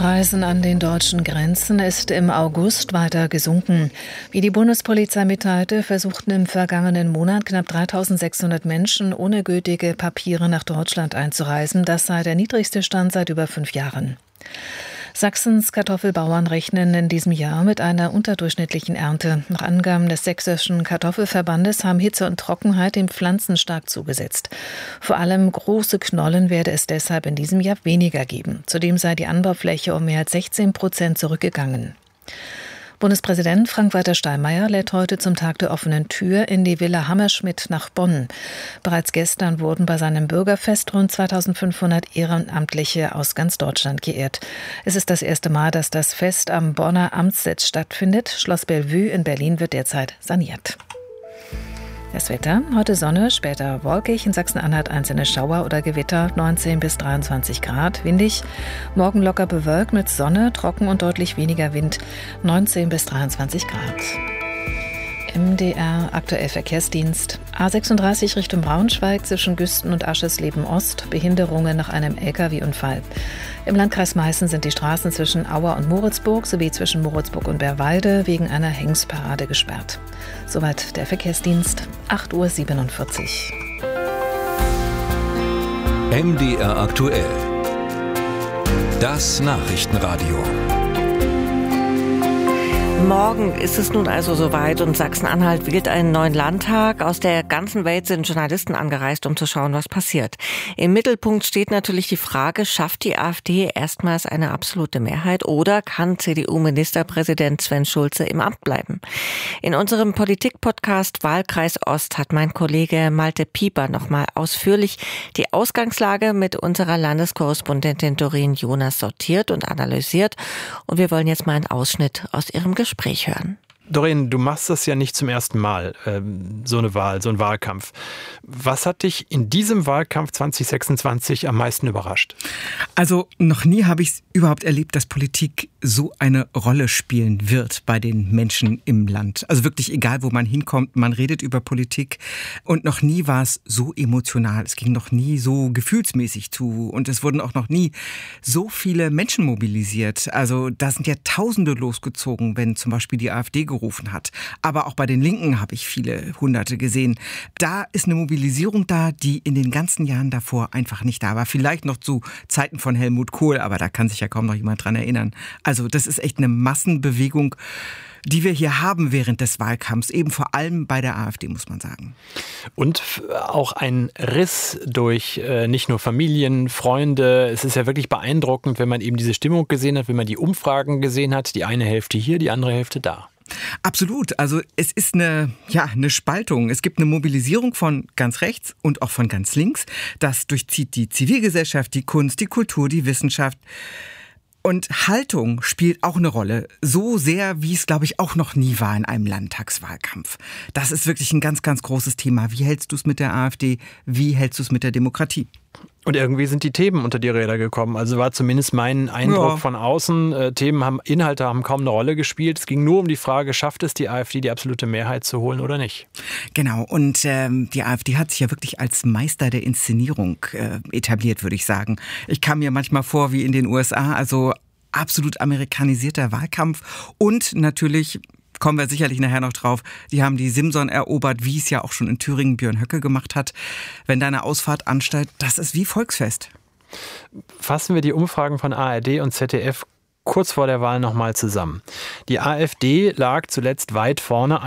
Reisen an den deutschen Grenzen ist im August weiter gesunken. Wie die Bundespolizei mitteilte, versuchten im vergangenen Monat knapp 3.600 Menschen ohne gültige Papiere nach Deutschland einzureisen. Das sei der niedrigste Stand seit über 5 Jahren. Sachsens Kartoffelbauern rechnen in diesem Jahr mit einer unterdurchschnittlichen Ernte. Nach Angaben des Sächsischen Kartoffelverbandes haben Hitze und Trockenheit den Pflanzen stark zugesetzt. Vor allem große Knollen werde es deshalb in diesem Jahr weniger geben. Zudem sei die Anbaufläche um mehr als 16% zurückgegangen. Bundespräsident Frank-Walter Steinmeier lädt heute zum Tag der offenen Tür in die Villa Hammerschmidt nach Bonn. Bereits gestern wurden bei seinem Bürgerfest rund 2.500 Ehrenamtliche aus ganz Deutschland geehrt. Es ist das erste Mal, dass das Fest am Bonner Amtssitz stattfindet. Schloss Bellevue in Berlin wird derzeit saniert. Das Wetter, heute Sonne, später wolkig, in Sachsen-Anhalt einzelne Schauer oder Gewitter, 19 bis 23 Grad, windig. Morgen locker bewölkt mit Sonne, trocken und deutlich weniger Wind, 19 bis 23 Grad. MDR aktuell Verkehrsdienst. A36 Richtung Braunschweig zwischen Güsten und Aschesleben Ost. Behinderungen nach einem LKW-Unfall. Im Landkreis Meißen sind die Straßen zwischen Auer und Moritzburg sowie zwischen Moritzburg und Bärwalde wegen einer Hengstparade gesperrt. Soweit der Verkehrsdienst. 8.47 Uhr. MDR aktuell. Das Nachrichtenradio. Morgen ist es nun also soweit und Sachsen-Anhalt wählt einen neuen Landtag. Aus der ganzen Welt sind Journalisten angereist, um zu schauen, was passiert. Im Mittelpunkt steht natürlich die Frage, schafft die AfD erstmals eine absolute Mehrheit oder kann CDU-Ministerpräsident Sven Schulze im Amt bleiben? In unserem Politik-Podcast Wahlkreis Ost hat mein Kollege Malte Pieper nochmal ausführlich die Ausgangslage mit unserer Landeskorrespondentin Doreen Jonas sortiert und analysiert. Und wir wollen jetzt mal einen Ausschnitt aus ihrem Gespräch hören. Doreen, du machst das ja nicht zum ersten Mal, so eine Wahl, so ein Wahlkampf. Was hat dich in diesem Wahlkampf 2026 am meisten überrascht? Also noch nie habe ich es überhaupt erlebt, dass Politik so eine Rolle spielen wird bei den Menschen im Land. Also wirklich egal, wo man hinkommt, man redet über Politik und noch nie war es so emotional. Es ging noch nie so gefühlsmäßig zu und es wurden auch noch nie so viele Menschen mobilisiert. Also da sind ja Tausende losgezogen, wenn zum Beispiel die AfD gerufen hat. Aber auch bei den Linken habe ich viele Hunderte gesehen. Da ist eine Mobilisierung da, die in den ganzen Jahren davor einfach nicht da war. Vielleicht noch zu Zeiten von Helmut Kohl, aber da kann sich ja kaum noch jemand dran erinnern. Also das ist echt eine Massenbewegung, die wir hier haben während des Wahlkampfs, eben vor allem bei der AfD, muss man sagen. Und auch ein Riss durch nicht nur Familien, Freunde. Es ist ja wirklich beeindruckend, wenn man eben diese Stimmung gesehen hat, wenn man die Umfragen gesehen hat. Die eine Hälfte hier, die andere Hälfte da. Absolut. Also es ist eine Spaltung. Es gibt eine Mobilisierung von ganz rechts und auch von ganz links. Das durchzieht die Zivilgesellschaft, die Kunst, die Kultur, die Wissenschaft. Und Haltung spielt auch eine Rolle. So sehr, wie es, glaube ich, auch noch nie war in einem Landtagswahlkampf. Das ist wirklich ein ganz, ganz großes Thema. Wie hältst du es mit der AfD? Wie hältst du es mit der Demokratie? Und irgendwie sind die Themen unter die Räder gekommen. Also war zumindest mein Eindruck von außen. Inhalte haben kaum eine Rolle gespielt. Es ging nur um die Frage, schafft es die AfD, die absolute Mehrheit zu holen oder nicht? Genau. Und die AfD hat sich ja wirklich als Meister der Inszenierung etabliert, würde ich sagen. Ich kam mir manchmal vor wie in den USA, also absolut amerikanisierter Wahlkampf und natürlich, kommen wir sicherlich nachher noch drauf, die haben die Simson erobert, wie es ja auch schon in Thüringen Björn Höcke gemacht hat. Wenn da eine Ausfahrt ansteigt, das ist wie Volksfest. Fassen wir die Umfragen von ARD und ZDF kurz vor der Wahl nochmal zusammen. Die AfD lag zuletzt weit vorne,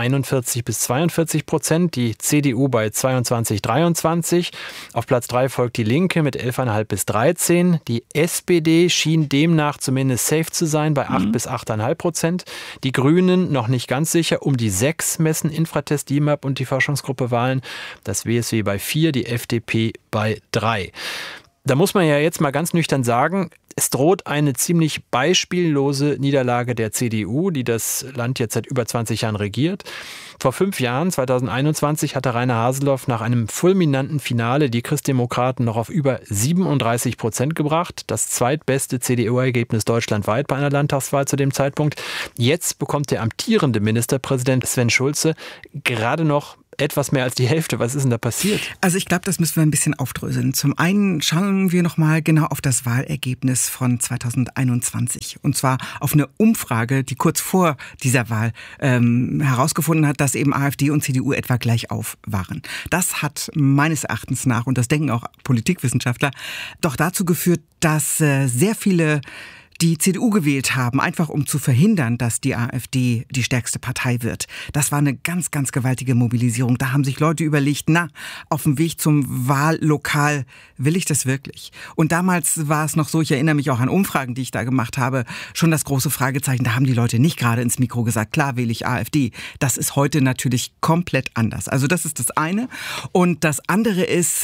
41-42%, die CDU bei 22-23%. Auf Platz 3 folgt die Linke mit 11,5-13%. Die SPD schien demnach zumindest safe zu sein bei 8-8,5%. Die Grünen noch nicht ganz sicher, um die 6 messen Infratest, DIMAP und die Forschungsgruppe Wahlen. Das WSW bei 4, die FDP bei 3. Da muss man ja jetzt mal ganz nüchtern sagen, es droht eine ziemlich beispiellose Niederlage der CDU, die das Land jetzt seit über 20 Jahren regiert. Vor 5 Jahren, 2021, hatte Rainer Haseloff nach einem fulminanten Finale die Christdemokraten noch auf über 37% gebracht. Das zweitbeste CDU-Ergebnis deutschlandweit bei einer Landtagswahl zu dem Zeitpunkt. Jetzt bekommt der amtierende Ministerpräsident Sven Schulze gerade noch etwas mehr als die Hälfte. Was ist denn da passiert? Also ich glaube, das müssen wir ein bisschen aufdröseln. Zum einen schauen wir nochmal genau auf das Wahlergebnis von 2021. Und zwar auf eine Umfrage, die kurz vor dieser Wahl herausgefunden hat, dass eben AfD und CDU etwa gleich auf waren. Das hat meines Erachtens nach, und das denken auch Politikwissenschaftler, doch dazu geführt, dass sehr viele die CDU gewählt haben, einfach um zu verhindern, dass die AfD die stärkste Partei wird. Das war eine ganz, ganz gewaltige Mobilisierung. Da haben sich Leute überlegt, auf dem Weg zum Wahllokal, will ich das wirklich? Und damals war es noch so, ich erinnere mich auch an Umfragen, die ich da gemacht habe, schon das große Fragezeichen. Da haben die Leute nicht gerade ins Mikro gesagt, klar wähle ich AfD. Das ist heute natürlich komplett anders. Also das ist das eine. Und das andere ist,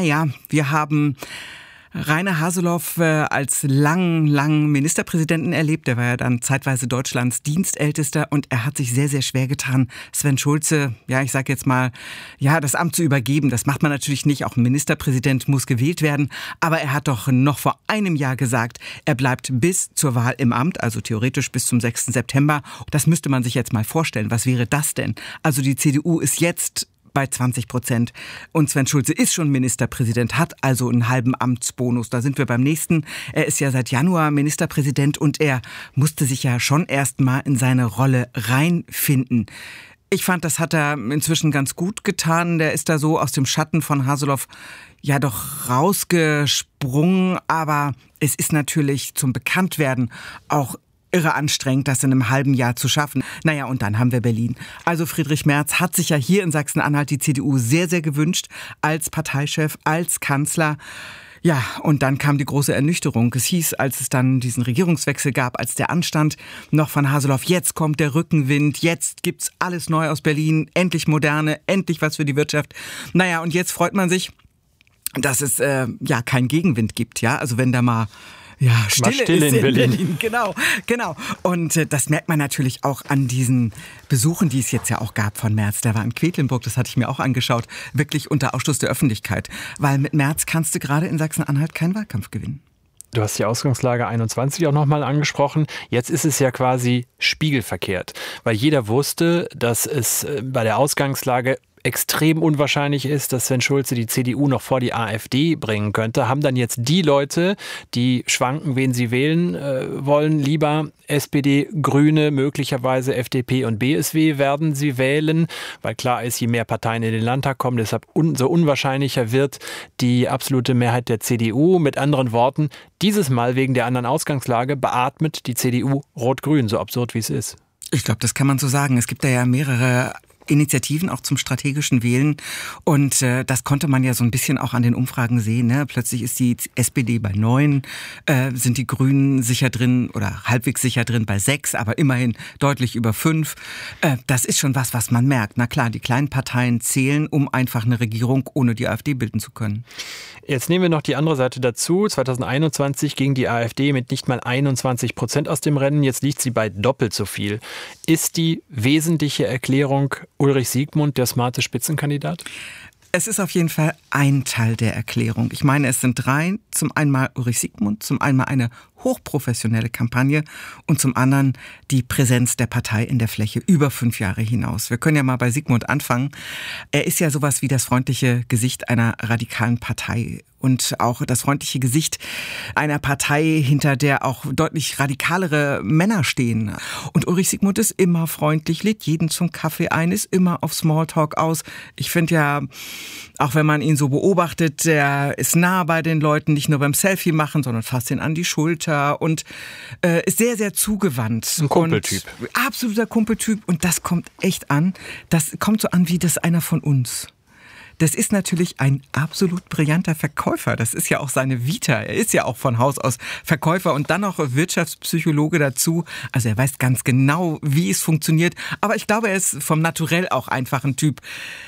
wir haben Rainer Haseloff als langen Ministerpräsidenten erlebt. Der war ja dann zeitweise Deutschlands Dienstältester und er hat sich sehr, sehr schwer getan, Sven Schulze, ich sage jetzt mal, das Amt zu übergeben. Das macht man natürlich nicht. Auch ein Ministerpräsident muss gewählt werden. Aber er hat doch noch vor einem Jahr gesagt, er bleibt bis zur Wahl im Amt, also theoretisch bis zum 6. September. Das müsste man sich jetzt mal vorstellen. Was wäre das denn? Also die CDU ist jetzt bei 20% und Sven Schulze ist schon Ministerpräsident, hat also einen halben Amtsbonus. Da sind wir beim nächsten. Er ist ja seit Januar Ministerpräsident und er musste sich ja schon erst mal in seine Rolle reinfinden. Ich fand, das hat er inzwischen ganz gut getan. Der ist da so aus dem Schatten von Haseloff doch rausgesprungen. Aber es ist natürlich zum Bekanntwerden auch irre anstrengend, das in einem halben Jahr zu schaffen. Und dann haben wir Berlin. Also Friedrich Merz hat sich ja hier in Sachsen-Anhalt die CDU sehr, sehr gewünscht als Parteichef, als Kanzler. Ja, und dann kam die große Ernüchterung. Es hieß, als es dann diesen Regierungswechsel gab, als der anstand, noch von Haseloff, jetzt kommt der Rückenwind, jetzt gibt's alles neu aus Berlin, endlich Moderne, endlich was für die Wirtschaft. Und jetzt freut man sich, dass es keinen Gegenwind gibt. Also wenn da mal Stille ist in Berlin. Genau. Und das merkt man natürlich auch an diesen Besuchen, die es jetzt ja auch gab von Merz. Der war in Quedlinburg, das hatte ich mir auch angeschaut, wirklich unter Ausschluss der Öffentlichkeit. Weil mit Merz kannst du gerade in Sachsen-Anhalt keinen Wahlkampf gewinnen. Du hast die Ausgangslage 21 auch nochmal angesprochen. Jetzt ist es ja quasi spiegelverkehrt, weil jeder wusste, dass es bei der Ausgangslage extrem unwahrscheinlich ist, dass Sven Schulze die CDU noch vor die AfD bringen könnte, haben dann jetzt die Leute, die schwanken, wen sie wählen wollen, lieber SPD, Grüne, möglicherweise FDP und BSW werden sie wählen, weil klar ist, je mehr Parteien in den Landtag kommen, deshalb so unwahrscheinlicher wird die absolute Mehrheit der CDU. Mit anderen Worten, dieses Mal wegen der anderen Ausgangslage beatmet die CDU Rot-Grün, so absurd wie es ist. Ich glaube, das kann man so sagen. Es gibt da ja mehrere Initiativen auch zum strategischen Wählen und das konnte man ja so ein bisschen auch an den Umfragen sehen. Ne? Plötzlich ist die SPD bei 9, sind die Grünen sicher drin oder halbwegs sicher drin bei 6, aber immerhin deutlich über 5. Das ist schon was man merkt. Na klar, die kleinen Parteien zählen, um einfach eine Regierung ohne die AfD bilden zu können. Jetzt nehmen wir noch die andere Seite dazu. 2021 ging die AfD mit nicht mal 21% aus dem Rennen. Jetzt liegt sie bei doppelt so viel. Ist die wesentliche Erklärung Ulrich Siegmund der smarte Spitzenkandidat? Es ist auf jeden Fall ein Teil der Erklärung. Ich meine, es sind 3. Zum einen mal Ulrich Siegmund, zum einen mal eine hochprofessionelle Kampagne und zum anderen die Präsenz der Partei in der Fläche über 5 Jahre hinaus. Wir können ja mal bei Siegmund anfangen. Er ist ja sowas wie das freundliche Gesicht einer radikalen Partei und auch das freundliche Gesicht einer Partei, hinter der auch deutlich radikalere Männer stehen. Und Ulrich Siegmund ist immer freundlich, lädt jeden zum Kaffee ein, ist immer auf Smalltalk aus. Ich finde ja, auch wenn man ihn so beobachtet, der ist nah bei den Leuten, nicht nur beim Selfie machen, sondern fasst ihn an die Schulter und ist sehr, sehr zugewandt. Ein Kumpeltyp. Absoluter Kumpeltyp und das kommt echt an. Das kommt so an wie das einer von uns. Das ist natürlich ein absolut brillanter Verkäufer. Das ist ja auch seine Vita. Er ist ja auch von Haus aus Verkäufer und dann noch Wirtschaftspsychologe dazu. Also er weiß ganz genau, wie es funktioniert. Aber ich glaube, er ist vom Naturell auch einfach ein Typ,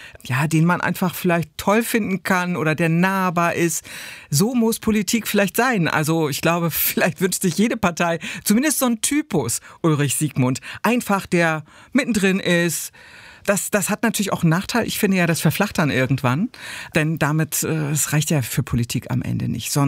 den man einfach vielleicht toll finden kann oder der nahbar ist. So muss Politik vielleicht sein. Also ich glaube, vielleicht wünscht sich jede Partei zumindest so einen Typus, Ulrich Siegmund. Einfach, der mittendrin ist. Das hat natürlich auch einen Nachteil. Ich finde ja, das verflacht dann irgendwann. Denn damit, es reicht ja für Politik am Ende nicht. So ein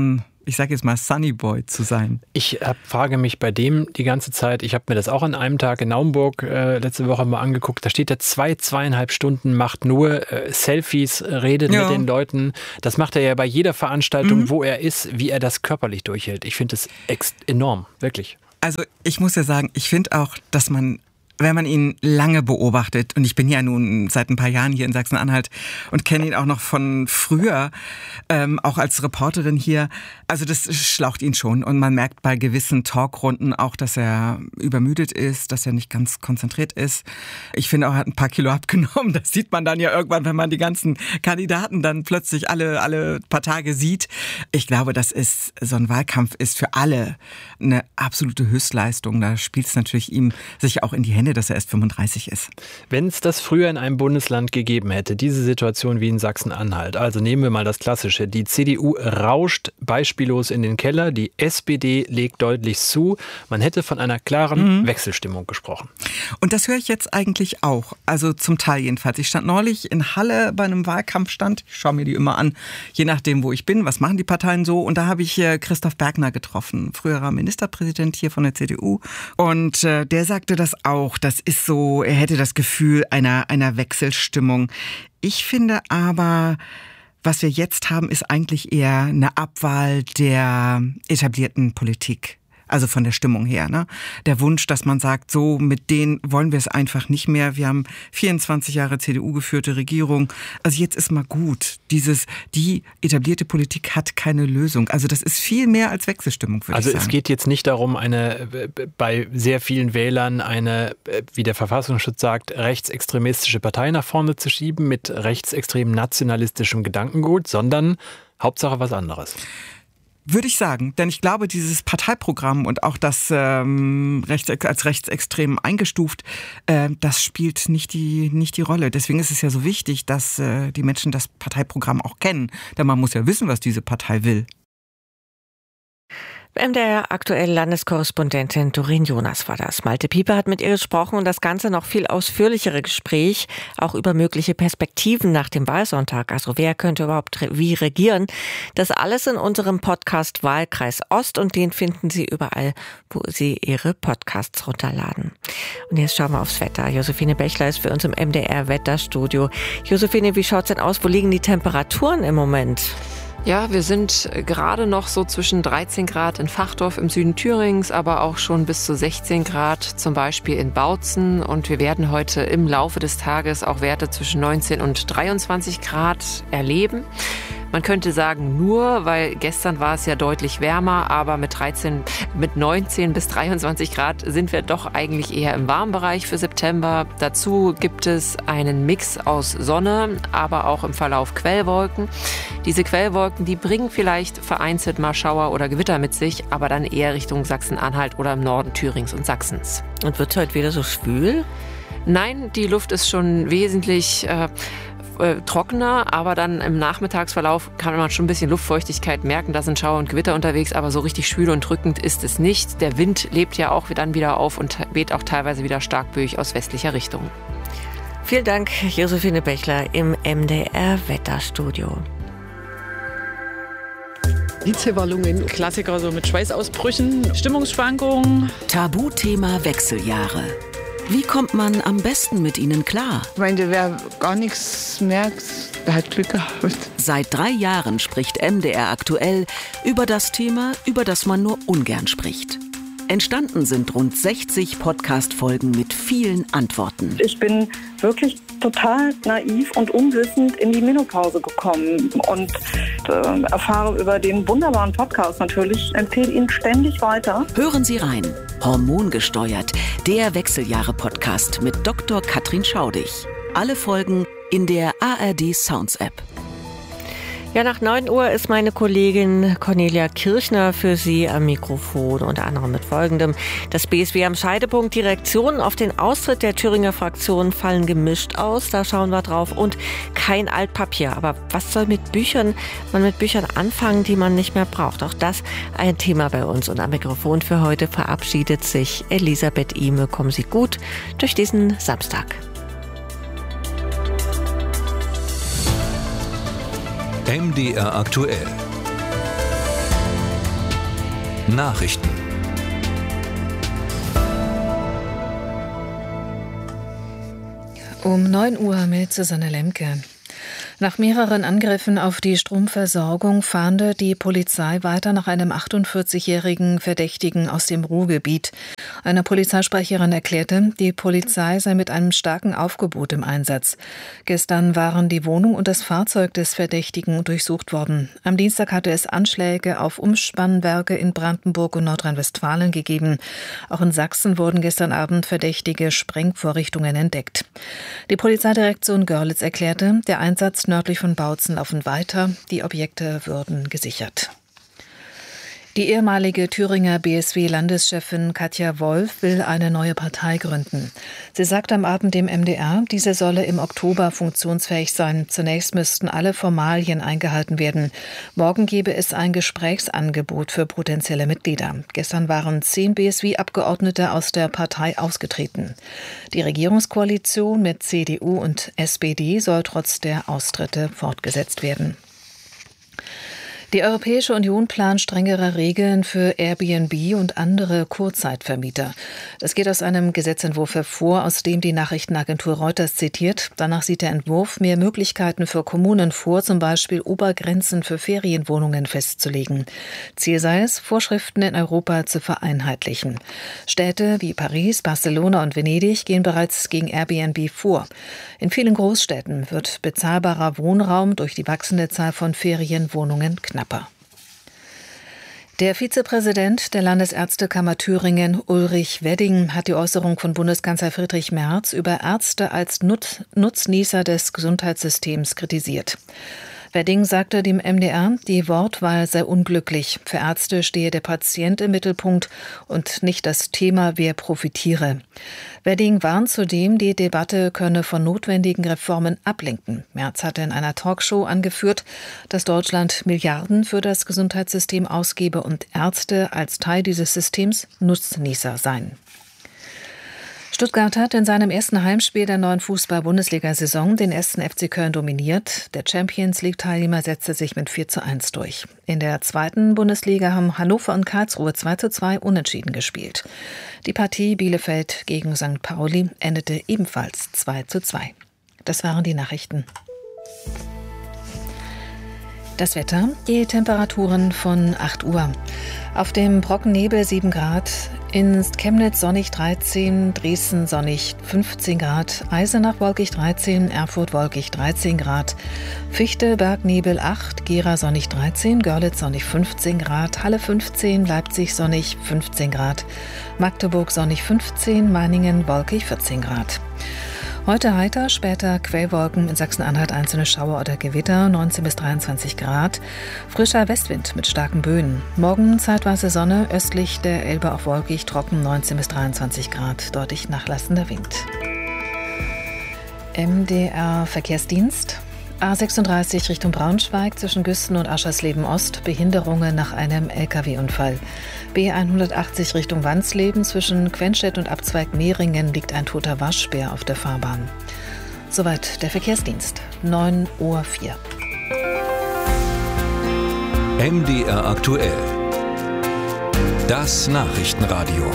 ich sage jetzt mal, Sunny Boy zu sein. Ich frage mich bei dem die ganze Zeit, ich habe mir das auch an einem Tag in Naumburg letzte Woche mal angeguckt, da steht er 2,5 Stunden, macht nur Selfies, redet mit den Leuten. Das macht er ja bei jeder Veranstaltung, wo er ist, wie er das körperlich durchhält. Ich finde das enorm, wirklich. Also ich muss ja sagen, ich finde auch, dass man, wenn man ihn lange beobachtet, und ich bin ja nun seit ein paar Jahren hier in Sachsen-Anhalt und kenne ihn auch noch von früher, auch als Reporterin hier, also das schlaucht ihn schon. Und man merkt bei gewissen Talkrunden auch, dass er übermüdet ist, dass er nicht ganz konzentriert ist. Ich finde auch, er hat ein paar Kilo abgenommen. Das sieht man dann ja irgendwann, wenn man die ganzen Kandidaten dann plötzlich alle paar Tage sieht. Ich glaube, so ein Wahlkampf ist für alle eine absolute Höchstleistung. Da spielt es natürlich ihm sich auch in die Hände, dass er erst 35 ist. Wenn es das früher in einem Bundesland gegeben hätte, diese Situation wie in Sachsen-Anhalt, also nehmen wir mal das Klassische, die CDU rauscht beispiellos in den Keller, die SPD legt deutlich zu, man hätte von einer klaren Wechselstimmung gesprochen. Und das höre ich jetzt eigentlich auch, also zum Teil jedenfalls. Ich stand neulich in Halle bei einem Wahlkampfstand, ich schaue mir die immer an, je nachdem, wo ich bin, was machen die Parteien so, und da habe ich Christoph Bergner getroffen, früherer Ministerpräsident hier von der CDU, und der sagte das auch. Das ist so, er hätte das Gefühl einer Wechselstimmung. Ich finde aber, was wir jetzt haben, ist eigentlich eher eine Abwahl der etablierten Politik. Also von der Stimmung her, ne? Der Wunsch, dass man sagt, so mit denen wollen wir es einfach nicht mehr. Wir haben 24 Jahre CDU-geführte Regierung. Also jetzt ist mal gut. Die etablierte Politik hat keine Lösung. Also das ist viel mehr als Wechselstimmung, würde ich sagen. Also es geht jetzt nicht darum, bei sehr vielen Wählern eine, wie der Verfassungsschutz sagt, rechtsextremistische Partei nach vorne zu schieben mit rechtsextrem nationalistischem Gedankengut, sondern Hauptsache was anderes. Würde ich sagen, denn ich glaube, dieses Parteiprogramm und auch das als rechtsextrem eingestuft, das spielt nicht die Rolle. Deswegen ist es ja so wichtig, dass die Menschen das Parteiprogramm auch kennen, denn man muss ja wissen, was diese Partei will. MDR aktuell Landeskorrespondentin Doreen Jonas war das. Malte Pieper hat mit ihr gesprochen und das Ganze noch viel ausführlichere Gespräch, auch über mögliche Perspektiven nach dem Wahlsonntag. Also wer könnte überhaupt wie regieren? Das alles in unserem Podcast Wahlkreis Ost, und den finden Sie überall, wo Sie Ihre Podcasts runterladen. Und jetzt schauen wir aufs Wetter. Josephine Bechler ist für uns im MDR Wetterstudio. Josephine, wie schaut's denn aus? Wo liegen die Temperaturen im Moment? Ja, wir sind gerade noch so zwischen 13 Grad in Vachdorf im Süden Thürings, aber auch schon bis zu 16 Grad, zum Beispiel in Bautzen. Und wir werden heute im Laufe des Tages auch Werte zwischen 19 und 23 Grad erleben. Man könnte sagen nur, weil gestern war es ja deutlich wärmer, aber mit 19 bis 23 Grad sind wir doch eigentlich eher im warmen Bereich für September. Dazu gibt es einen Mix aus Sonne, aber auch im Verlauf Quellwolken. Diese Quellwolken, die bringen vielleicht vereinzelt mal Schauer oder Gewitter mit sich, aber dann eher Richtung Sachsen-Anhalt oder im Norden Thürings und Sachsens. Und wird es heute wieder so schwül? Nein, die Luft ist schon wesentlich trockener, aber dann im Nachmittagsverlauf kann man schon ein bisschen Luftfeuchtigkeit merken. Da sind Schauer und Gewitter unterwegs, aber so richtig schwül und drückend ist es nicht. Der Wind lebt ja auch dann wieder auf und weht auch teilweise wieder stark böig aus westlicher Richtung. Vielen Dank, Josephine Bechler im MDR Wetterstudio. Hitzewallungen, Klassiker so mit Schweißausbrüchen, Stimmungsschwankungen. Tabuthema Wechseljahre. Wie kommt man am besten mit ihnen klar? Ich meine, wer gar nichts merkt, der hat Glück gehabt. Seit 3 Jahren spricht MDR aktuell über das Thema, über das man nur ungern spricht. Entstanden sind rund 60 Podcast-Folgen mit vielen Antworten. Ich bin wirklich total naiv und unwissend in die Menopause gekommen und erfahre über den wunderbaren Podcast natürlich, empfehle ihn ständig weiter. Hören Sie rein. Hormongesteuert, der Wechseljahre-Podcast mit Dr. Katrin Schaudig. Alle Folgen in der ARD Sounds App. Ja, nach 9 Uhr ist meine Kollegin Cornelia Kirchner für Sie am Mikrofon, unter anderem mit Folgendem. Das BSW am Scheidepunkt, die Reaktionen auf den Austritt der Thüringer Fraktion fallen gemischt aus, da schauen wir drauf. Und kein Altpapier. Aber was soll man mit Büchern anfangen, die man nicht mehr braucht? Auch das ein Thema bei uns. Und am Mikrofon für heute verabschiedet sich Elisabeth Ihme. Kommen Sie gut durch diesen Samstag. MDR aktuell. Nachrichten. Um 9 Uhr mit Susanne Lemke. Nach mehreren Angriffen auf die Stromversorgung fahndet die Polizei weiter nach einem 48-jährigen Verdächtigen aus dem Ruhrgebiet. Eine Polizeisprecherin erklärte, die Polizei sei mit einem starken Aufgebot im Einsatz. Gestern waren die Wohnung und das Fahrzeug des Verdächtigen durchsucht worden. Am Dienstag hatte es Anschläge auf Umspannwerke in Brandenburg und Nordrhein-Westfalen gegeben. Auch in Sachsen wurden gestern Abend verdächtige Sprengvorrichtungen entdeckt. Die Polizeidirektion Görlitz erklärte, der Einsatz nördlich von Bautzen laufen weiter. Die Objekte würden gesichert. Die ehemalige Thüringer BSW-Landeschefin Katja Wolf will eine neue Partei gründen. Sie sagt am Abend dem MDR, diese solle im Oktober funktionsfähig sein. Zunächst müssten alle Formalien eingehalten werden. Morgen gebe es ein Gesprächsangebot für potenzielle Mitglieder. Gestern waren 10 BSW-Abgeordnete aus der Partei ausgetreten. Die Regierungskoalition mit CDU und SPD soll trotz der Austritte fortgesetzt werden. Die Europäische Union plant strengere Regeln für Airbnb und andere Kurzzeitvermieter. Das geht aus einem Gesetzentwurf hervor, aus dem die Nachrichtenagentur Reuters zitiert. Danach sieht der Entwurf mehr Möglichkeiten für Kommunen vor, zum Beispiel Obergrenzen für Ferienwohnungen festzulegen. Ziel sei es, Vorschriften in Europa zu vereinheitlichen. Städte wie Paris, Barcelona und Venedig gehen bereits gegen Airbnb vor. In vielen Großstädten wird bezahlbarer Wohnraum durch die wachsende Zahl von Ferienwohnungen knapper. Der Vizepräsident der Landesärztekammer Thüringen, Ulrich Wedding, hat die Äußerung von Bundeskanzler Friedrich Merz über Ärzte als Nutznießer des Gesundheitssystems kritisiert. Wedding sagte dem MDR, die Wortwahl sei unglücklich. Für Ärzte stehe der Patient im Mittelpunkt und nicht das Thema, wer profitiere. Wedding warnt zudem, die Debatte könne von notwendigen Reformen ablenken. Merz hatte in einer Talkshow angeführt, dass Deutschland Milliarden für das Gesundheitssystem ausgebe und Ärzte als Teil dieses Systems Nutznießer seien. Stuttgart hat in seinem ersten Heimspiel der neuen Fußball-Bundesliga-Saison den 1. FC Köln dominiert. Der Champions-League-Teilnehmer setzte sich mit 4:1 durch. In der zweiten Bundesliga haben Hannover und Karlsruhe 2:2 unentschieden gespielt. Die Partie Bielefeld gegen St. Pauli endete ebenfalls 2:2. Das waren die Nachrichten. Das Wetter, die Temperaturen von 8 Uhr. Auf dem Brockennebel 7 Grad, in Chemnitz sonnig 13, Dresden sonnig 15 Grad, Eisenach wolkig 13, Erfurt wolkig 13 Grad, Fichte Bergnebel 8, Gera sonnig 13, Görlitz sonnig 15 Grad, Halle 15, Leipzig sonnig 15 Grad, Magdeburg sonnig 15, Meiningen wolkig 14 Grad. Heute heiter, später Quellwolken, in Sachsen-Anhalt einzelne Schauer oder Gewitter, 19 bis 23 Grad. Frischer Westwind mit starken Böen. Morgen zeitweise Sonne, östlich der Elbe auch wolkig, trocken, 19 bis 23 Grad. Deutlich nachlassender Wind. MDR Verkehrsdienst. A36 Richtung Braunschweig zwischen Güsten und Aschersleben Ost, Behinderungen nach einem Lkw-Unfall. B180 Richtung Wansleben zwischen Quenstedt und Abzweig Mehringen liegt ein toter Waschbär auf der Fahrbahn. Soweit der Verkehrsdienst. 9:04 Uhr. MDR aktuell. Das Nachrichtenradio.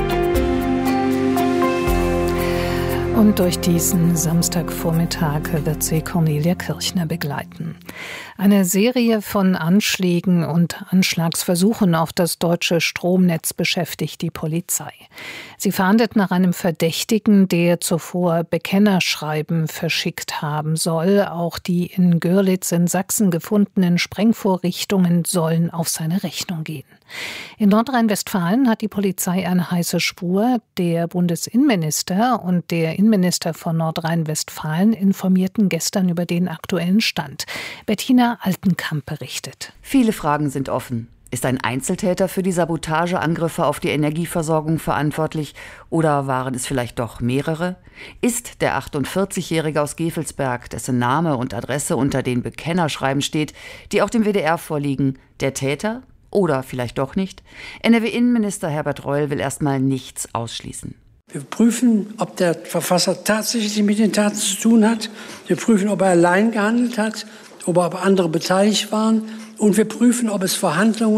Und durch diesen Samstagvormittag wird sie Cornelia Kirchner begleiten. Eine Serie von Anschlägen und Anschlagsversuchen auf das deutsche Stromnetz beschäftigt die Polizei. Sie fahndet nach einem Verdächtigen, der zuvor Bekennerschreiben verschickt haben soll. Auch die in Görlitz in Sachsen gefundenen Sprengvorrichtungen sollen auf seine Rechnung gehen. In Nordrhein-Westfalen hat die Polizei eine heiße Spur. Der Bundesinnenminister und der Innenminister von Nordrhein-Westfalen informierten gestern über den aktuellen Stand. Bettina Altenkamp berichtet. Viele Fragen sind offen. Ist ein Einzeltäter für die Sabotageangriffe auf die Energieversorgung verantwortlich oder waren es vielleicht doch mehrere? Ist der 48-Jährige aus Gevelsberg, dessen Name und Adresse unter den Bekennerschreiben steht, die auch dem WDR vorliegen, der Täter? Oder vielleicht doch nicht? NRW-Innenminister Herbert Reul will erstmal nichts ausschließen. Wir prüfen, ob der Verfasser tatsächlich mit den Taten zu tun hat. Wir prüfen, ob er allein gehandelt hat, ob andere beteiligt waren. Und wir prüfen, ob es Verhandlungen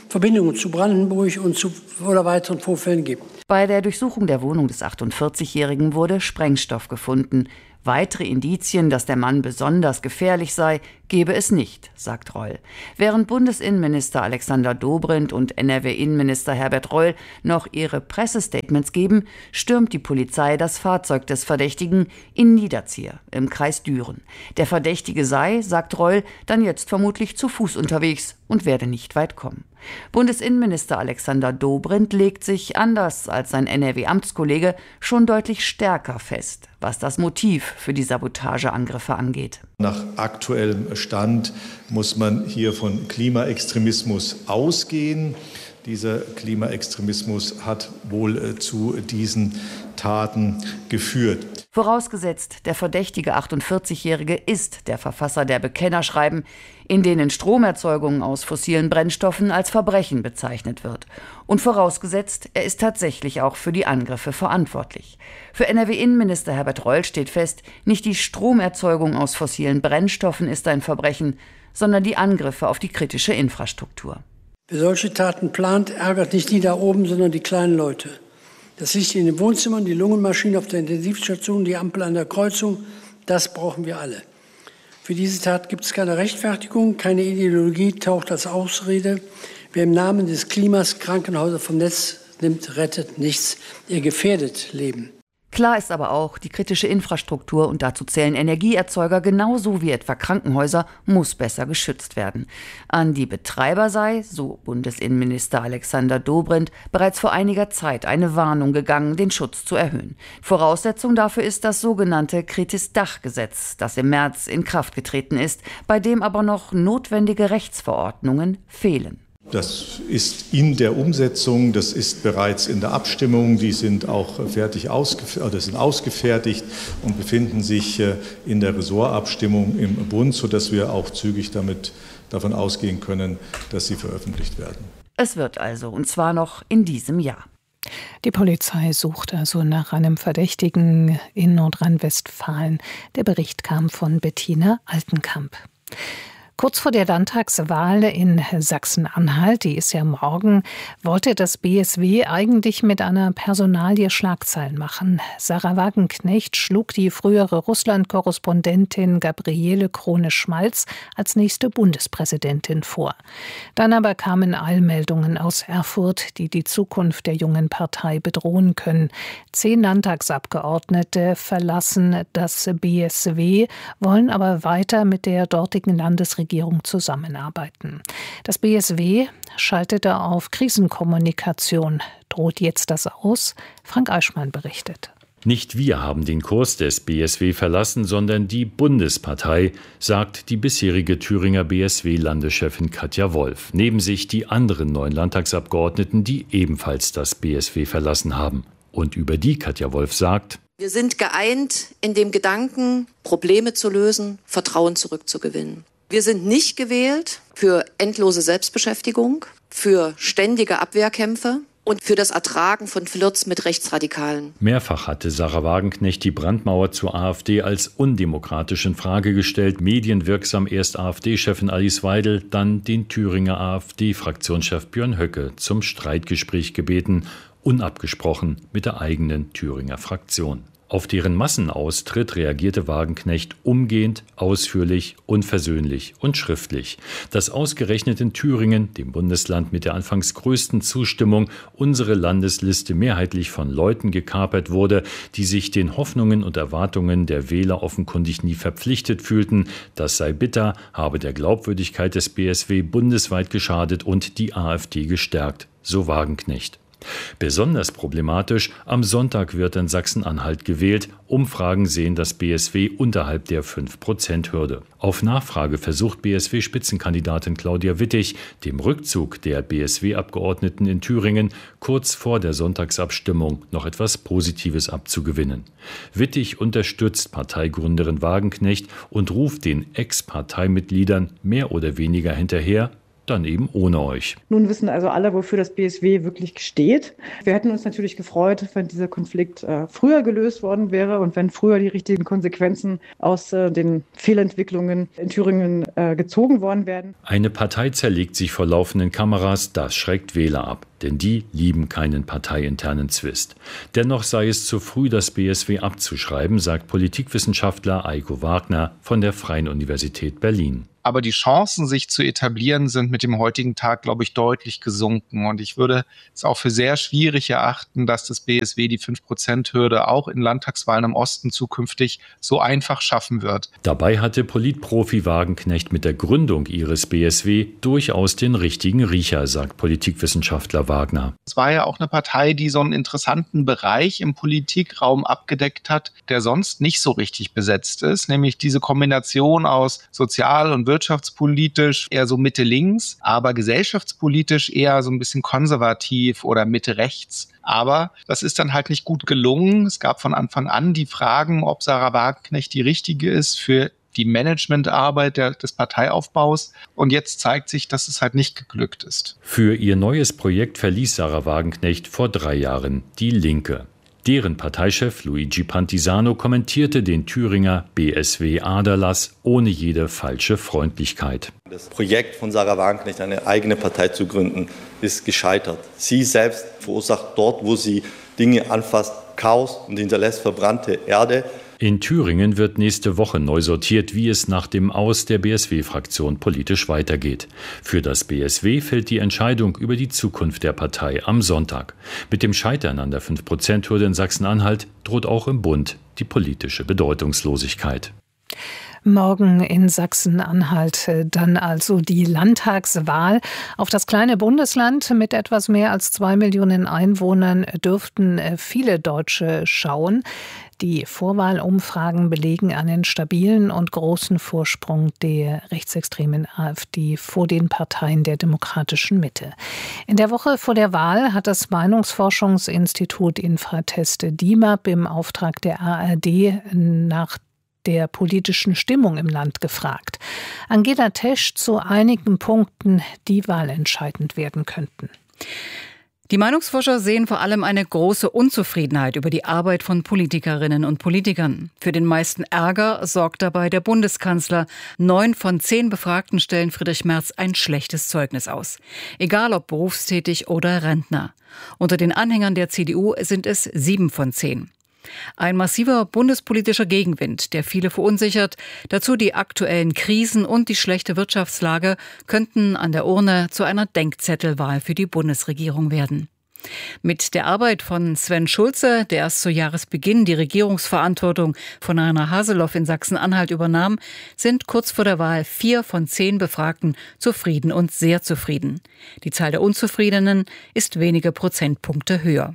Verbindungen zu Brandenburg und zu oder weiteren Vorfällen gibt. Bei der Durchsuchung der Wohnung des 48-Jährigen wurde Sprengstoff gefunden. Weitere Indizien, dass der Mann besonders gefährlich sei, gebe es nicht, sagt Reul. Während Bundesinnenminister Alexander Dobrindt und NRW-Innenminister Herbert Reul noch ihre Pressestatements geben, stürmt die Polizei das Fahrzeug des Verdächtigen in Niederzier im Kreis Düren. Der Verdächtige sei, sagt Reul, dann jetzt vermutlich zu Fuß unterwegs und werde nicht weit kommen. Bundesinnenminister Alexander Dobrindt legt sich, anders als sein NRW-Amtskollege, schon deutlich stärker fest, was das Motiv für die Sabotageangriffe angeht. Nach aktuellem Stand muss man hier von Klimaextremismus ausgehen. Dieser Klimaextremismus hat wohl zu diesen Taten geführt. Vorausgesetzt, der verdächtige 48-Jährige ist der Verfasser der Bekennerschreiben, in denen Stromerzeugung aus fossilen Brennstoffen als Verbrechen bezeichnet wird. Und vorausgesetzt, er ist tatsächlich auch für die Angriffe verantwortlich. Für NRW-Innenminister Herbert Reul steht fest, nicht die Stromerzeugung aus fossilen Brennstoffen ist ein Verbrechen, sondern die Angriffe auf die kritische Infrastruktur. Wer solche Taten plant, ärgert nicht die da oben, sondern die kleinen Leute. Das Licht in den Wohnzimmern, die Lungenmaschine auf der Intensivstation, die Ampel an der Kreuzung, das brauchen wir alle. Für diese Tat gibt es keine Rechtfertigung, keine Ideologie taucht als Ausrede. Wer im Namen des Klimas Krankenhäuser vom Netz nimmt, rettet nichts. Er gefährdet Leben. Klar ist aber auch, die kritische Infrastruktur, und dazu zählen Energieerzeuger genauso wie etwa Krankenhäuser, muss besser geschützt werden. An die Betreiber sei, so Bundesinnenminister Alexander Dobrindt, bereits vor einiger Zeit eine Warnung gegangen, den Schutz zu erhöhen. Voraussetzung dafür ist das sogenannte Kritis-Dach-Gesetz, das im März in Kraft getreten ist, bei dem aber noch notwendige Rechtsverordnungen fehlen. Das ist in der Umsetzung, das ist bereits in der Abstimmung, die sind auch sind ausgefertigt und befinden sich in der Ressortabstimmung im Bund, sodass wir auch zügig davon ausgehen können, dass sie veröffentlicht werden. Es wird also, und zwar noch in diesem Jahr. Die Polizei sucht also nach einem Verdächtigen in Nordrhein-Westfalen. Der Bericht kam von Bettina Altenkamp. Kurz vor der Landtagswahl in Sachsen-Anhalt, die ist ja morgen, wollte das BSW eigentlich mit einer Personalie Schlagzeilen machen. Sarah Wagenknecht schlug die frühere Russland-Korrespondentin Gabriele Krone-Schmalz als nächste Bundespräsidentin vor. Dann aber kamen Eilmeldungen aus Erfurt, die die Zukunft der jungen Partei bedrohen können. 10 Landtagsabgeordnete verlassen das BSW, wollen aber weiter mit der dortigen Landesregierung zusammenarbeiten. Das BSW schaltete auf Krisenkommunikation. Droht jetzt das aus? Frank Eichmann berichtet. Nicht wir haben den Kurs des BSW verlassen, sondern die Bundespartei, sagt die bisherige Thüringer BSW-Landeschefin Katja Wolf. Neben sich die anderen 9 Landtagsabgeordneten, die ebenfalls das BSW verlassen haben. Und über die Katja Wolf sagt: Wir sind geeint in dem Gedanken, Probleme zu lösen, Vertrauen zurückzugewinnen. Wir sind nicht gewählt für endlose Selbstbeschäftigung, für ständige Abwehrkämpfe und für das Ertragen von Flirts mit Rechtsradikalen. Mehrfach hatte Sarah Wagenknecht die Brandmauer zur AfD als undemokratisch in Frage gestellt. Medienwirksam erst AfD-Chefin Alice Weidel, dann den Thüringer AfD-Fraktionschef Björn Höcke zum Streitgespräch gebeten, unabgesprochen mit der eigenen Thüringer Fraktion. Auf deren Massenaustritt reagierte Wagenknecht umgehend, ausführlich, unversöhnlich und schriftlich. Dass ausgerechnet in Thüringen, dem Bundesland mit der anfangs größten Zustimmung, unsere Landesliste mehrheitlich von Leuten gekapert wurde, die sich den Hoffnungen und Erwartungen der Wähler offenkundig nie verpflichtet fühlten, das sei bitter, habe der Glaubwürdigkeit des BSW bundesweit geschadet und die AfD gestärkt, so Wagenknecht. Besonders problematisch, am Sonntag wird in Sachsen-Anhalt gewählt. Umfragen sehen das BSW unterhalb der 5%-Hürde. Auf Nachfrage versucht BSW-Spitzenkandidatin Claudia Wittig, dem Rückzug der BSW-Abgeordneten in Thüringen kurz vor der Sonntagsabstimmung noch etwas Positives abzugewinnen. Wittig unterstützt Parteigründerin Wagenknecht und ruft den Ex-Parteimitgliedern mehr oder weniger hinterher: dann eben ohne euch. Nun wissen also alle, wofür das BSW wirklich steht. Wir hätten uns natürlich gefreut, wenn dieser Konflikt früher gelöst worden wäre und wenn früher die richtigen Konsequenzen aus den Fehlentwicklungen in Thüringen gezogen worden wären. Eine Partei zerlegt sich vor laufenden Kameras, das schreckt Wähler ab. Denn die lieben keinen parteiinternen Zwist. Dennoch sei es zu früh, das BSW abzuschreiben, sagt Politikwissenschaftler Eiko Wagner von der Freien Universität Berlin. Aber die Chancen, sich zu etablieren, sind mit dem heutigen Tag, glaube ich, deutlich gesunken. Und ich würde es auch für sehr schwierig erachten, dass das BSW die 5%-Hürde auch in Landtagswahlen im Osten zukünftig so einfach schaffen wird. Dabei hatte Politprofi Wagenknecht mit der Gründung ihres BSW durchaus den richtigen Riecher, sagt Politikwissenschaftler Wagner. Es war ja auch eine Partei, die so einen interessanten Bereich im Politikraum abgedeckt hat, der sonst nicht so richtig besetzt ist, nämlich diese Kombination aus sozial- und wirtschaftspolitisch eher so Mitte-links, aber gesellschaftspolitisch eher so ein bisschen konservativ oder Mitte-rechts. Aber das ist dann halt nicht gut gelungen. Es gab von Anfang an die Fragen, ob Sarah Wagenknecht die richtige ist für die Managementarbeit des Parteiaufbaus. Und jetzt zeigt sich, dass es halt nicht geglückt ist. Für ihr neues Projekt verließ Sarah Wagenknecht vor 3 Jahren die Linke. Deren Parteichef Luigi Pantisano kommentierte den Thüringer BSW-Aderlass ohne jede falsche Freundlichkeit. Das Projekt von Sarah Wagenknecht, eine eigene Partei zu gründen, ist gescheitert. Sie selbst verursacht dort, wo sie Dinge anfasst, Chaos und hinterlässt verbrannte Erde. In Thüringen wird nächste Woche neu sortiert, wie es nach dem Aus der BSW-Fraktion politisch weitergeht. Für das BSW fällt die Entscheidung über die Zukunft der Partei am Sonntag. Mit dem Scheitern an der 5%-Hürde in Sachsen-Anhalt droht auch im Bund die politische Bedeutungslosigkeit. Morgen in Sachsen-Anhalt dann also die Landtagswahl. Auf das kleine Bundesland mit etwas mehr als 2 Millionen Einwohnern dürften viele Deutsche schauen. Die Vorwahlumfragen belegen einen stabilen und großen Vorsprung der rechtsextremen AfD vor den Parteien der demokratischen Mitte. In der Woche vor der Wahl hat das Meinungsforschungsinstitut Infratest DIMAP im Auftrag der ARD nach der politischen Stimmung im Land gefragt. Angela Tesch zu einigen Punkten, die wahlentscheidend werden könnten. Die Meinungsforscher sehen vor allem eine große Unzufriedenheit über die Arbeit von Politikerinnen und Politikern. Für den meisten Ärger sorgt dabei der Bundeskanzler. 9 von 10 Befragten stellen Friedrich Merz ein schlechtes Zeugnis aus. Egal ob berufstätig oder Rentner. Unter den Anhängern der CDU sind es 7 von 10. Ein massiver bundespolitischer Gegenwind, der viele verunsichert. Dazu die aktuellen Krisen und die schlechte Wirtschaftslage könnten an der Urne zu einer Denkzettelwahl für die Bundesregierung werden. Mit der Arbeit von Sven Schulze, der erst zu Jahresbeginn die Regierungsverantwortung von Rainer Haseloff in Sachsen-Anhalt übernahm, sind kurz vor der Wahl 4 von 10 Befragten zufrieden und sehr zufrieden. Die Zahl der Unzufriedenen ist wenige Prozentpunkte höher.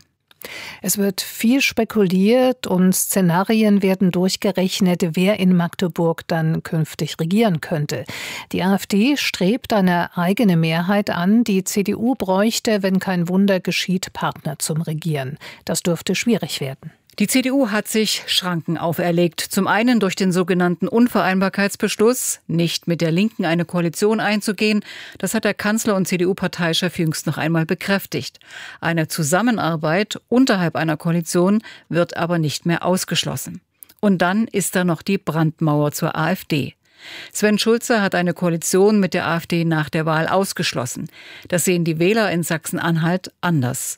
Es wird viel spekuliert und Szenarien werden durchgerechnet, wer in Magdeburg dann künftig regieren könnte. Die AfD strebt eine eigene Mehrheit an. Die CDU bräuchte, wenn kein Wunder geschieht, Partner zum Regieren. Das dürfte schwierig werden. Die CDU hat sich Schranken auferlegt. Zum einen durch den sogenannten Unvereinbarkeitsbeschluss, nicht mit der Linken eine Koalition einzugehen. Das hat der Kanzler und CDU-Parteichef jüngst noch einmal bekräftigt. Eine Zusammenarbeit unterhalb einer Koalition wird aber nicht mehr ausgeschlossen. Und dann ist da noch die Brandmauer zur AfD. Sven Schulze hat eine Koalition mit der AfD nach der Wahl ausgeschlossen. Das sehen die Wähler in Sachsen-Anhalt anders.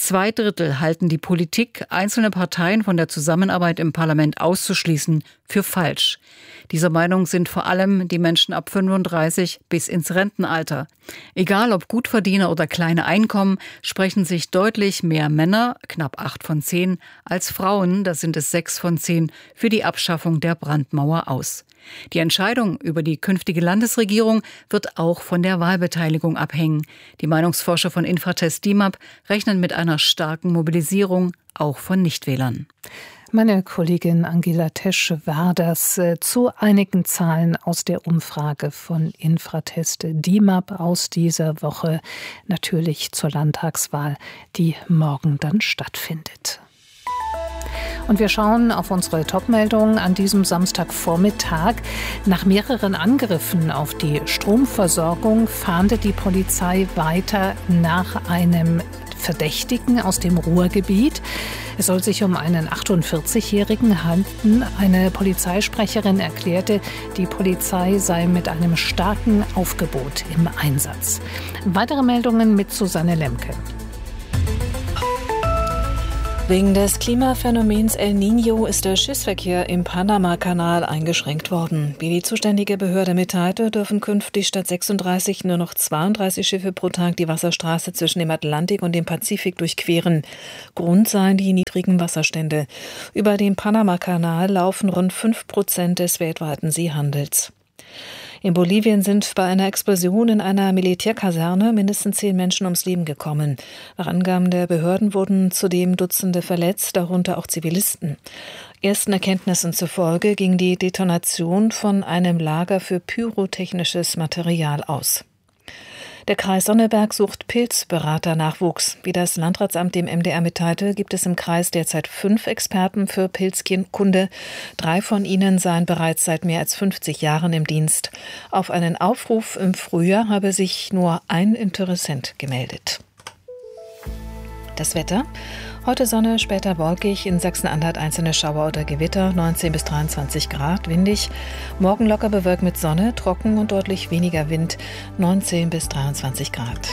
2/3 halten die Politik, einzelne Parteien von der Zusammenarbeit im Parlament auszuschließen, für falsch. Dieser Meinung sind vor allem die Menschen ab 35 bis ins Rentenalter. Egal ob Gutverdiener oder kleine Einkommen, sprechen sich deutlich mehr Männer, knapp 8 von 10, als Frauen, das sind es 6 von 10, für die Abschaffung der Brandmauer aus. Die Entscheidung über die künftige Landesregierung wird auch von der Wahlbeteiligung abhängen. Die Meinungsforscher von Infratest DIMAP rechnen mit einer starken Mobilisierung, auch von Nichtwählern. Meine Kollegin Angela Tesch war das zu einigen Zahlen aus der Umfrage von Infratest DIMAP aus dieser Woche, natürlich zur Landtagswahl, die morgen dann stattfindet. Und wir schauen auf unsere Top-Meldungen an diesem Samstagvormittag. Nach mehreren Angriffen auf die Stromversorgung fahndet die Polizei weiter nach einem Verdächtigen aus dem Ruhrgebiet. Es soll sich um einen 48-Jährigen handeln. Eine Polizeisprecherin erklärte, die Polizei sei mit einem starken Aufgebot im Einsatz. Weitere Meldungen mit Susanne Lemke. Wegen des Klimaphänomens El Niño ist der Schiffsverkehr im Panama-Kanal eingeschränkt worden. Wie die zuständige Behörde mitteilte, dürfen künftig statt 36 nur noch 32 Schiffe pro Tag die Wasserstraße zwischen dem Atlantik und dem Pazifik durchqueren. Grund seien die niedrigen Wasserstände. Über den Panama-Kanal laufen rund 5% des weltweiten Seehandels. In Bolivien sind bei einer Explosion in einer Militärkaserne mindestens 10 Menschen ums Leben gekommen. Nach Angaben der Behörden wurden zudem Dutzende verletzt, darunter auch Zivilisten. Ersten Erkenntnissen zufolge ging die Detonation von einem Lager für pyrotechnisches Material aus. Der Kreis Sonneberg sucht Pilzberater-Nachwuchs. Wie das Landratsamt dem MDR mitteilte, gibt es im Kreis derzeit 5 Experten für Pilzkunde. 3 von ihnen seien bereits seit mehr als 50 Jahren im Dienst. Auf einen Aufruf im Frühjahr habe sich nur ein Interessent gemeldet. Das Wetter. Heute Sonne, später wolkig, in Sachsen-Anhalt einzelne Schauer oder Gewitter, 19 bis 23 Grad, windig. Morgen locker bewölkt mit Sonne, trocken und deutlich weniger Wind, 19 bis 23 Grad.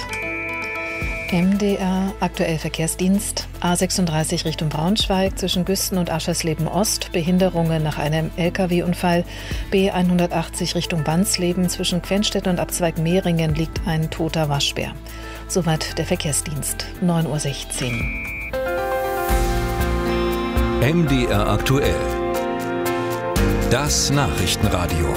MDR aktuell Verkehrsdienst, A36 Richtung Braunschweig, zwischen Güsten und Aschersleben Ost, Behinderungen nach einem Lkw-Unfall. B180 Richtung Bansleben, zwischen Quenstedt und Abzweig Mehringen liegt ein toter Waschbär. Soweit der Verkehrsdienst, 9:16 Uhr. MDR aktuell. Das Nachrichtenradio.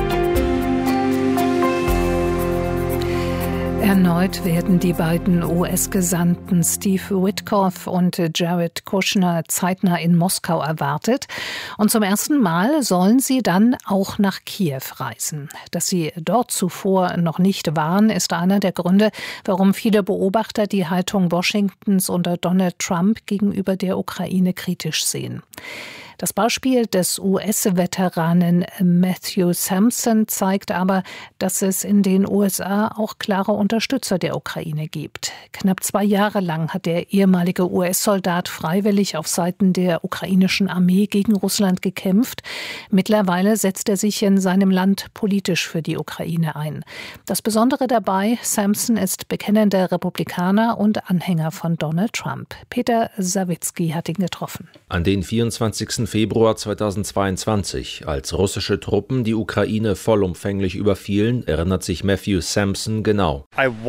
Erneut werden die beiden US-Gesandten Steve Witkoff und Jared Kushner zeitnah in Moskau erwartet. Und zum ersten Mal sollen sie dann auch nach Kiew reisen. Dass sie dort zuvor noch nicht waren, ist einer der Gründe, warum viele Beobachter die Haltung Washingtons unter Donald Trump gegenüber der Ukraine kritisch sehen. Das Beispiel des US-Veteranen Matthew Sampson zeigt aber, dass es in den USA auch klare Unterstützer der Ukraine gibt. Knapp 2 Jahre lang hat der ehemalige US-Soldat freiwillig auf Seiten der ukrainischen Armee gegen Russland gekämpft. Mittlerweile setzt er sich in seinem Land politisch für die Ukraine ein. Das Besondere dabei, Sampson ist bekennender Republikaner und Anhänger von Donald Trump. Peter Sawicki hat ihn getroffen. An den 24. Februar 2022, als russische Truppen die Ukraine vollumfänglich überfielen, erinnert sich Matthew Sampson genau.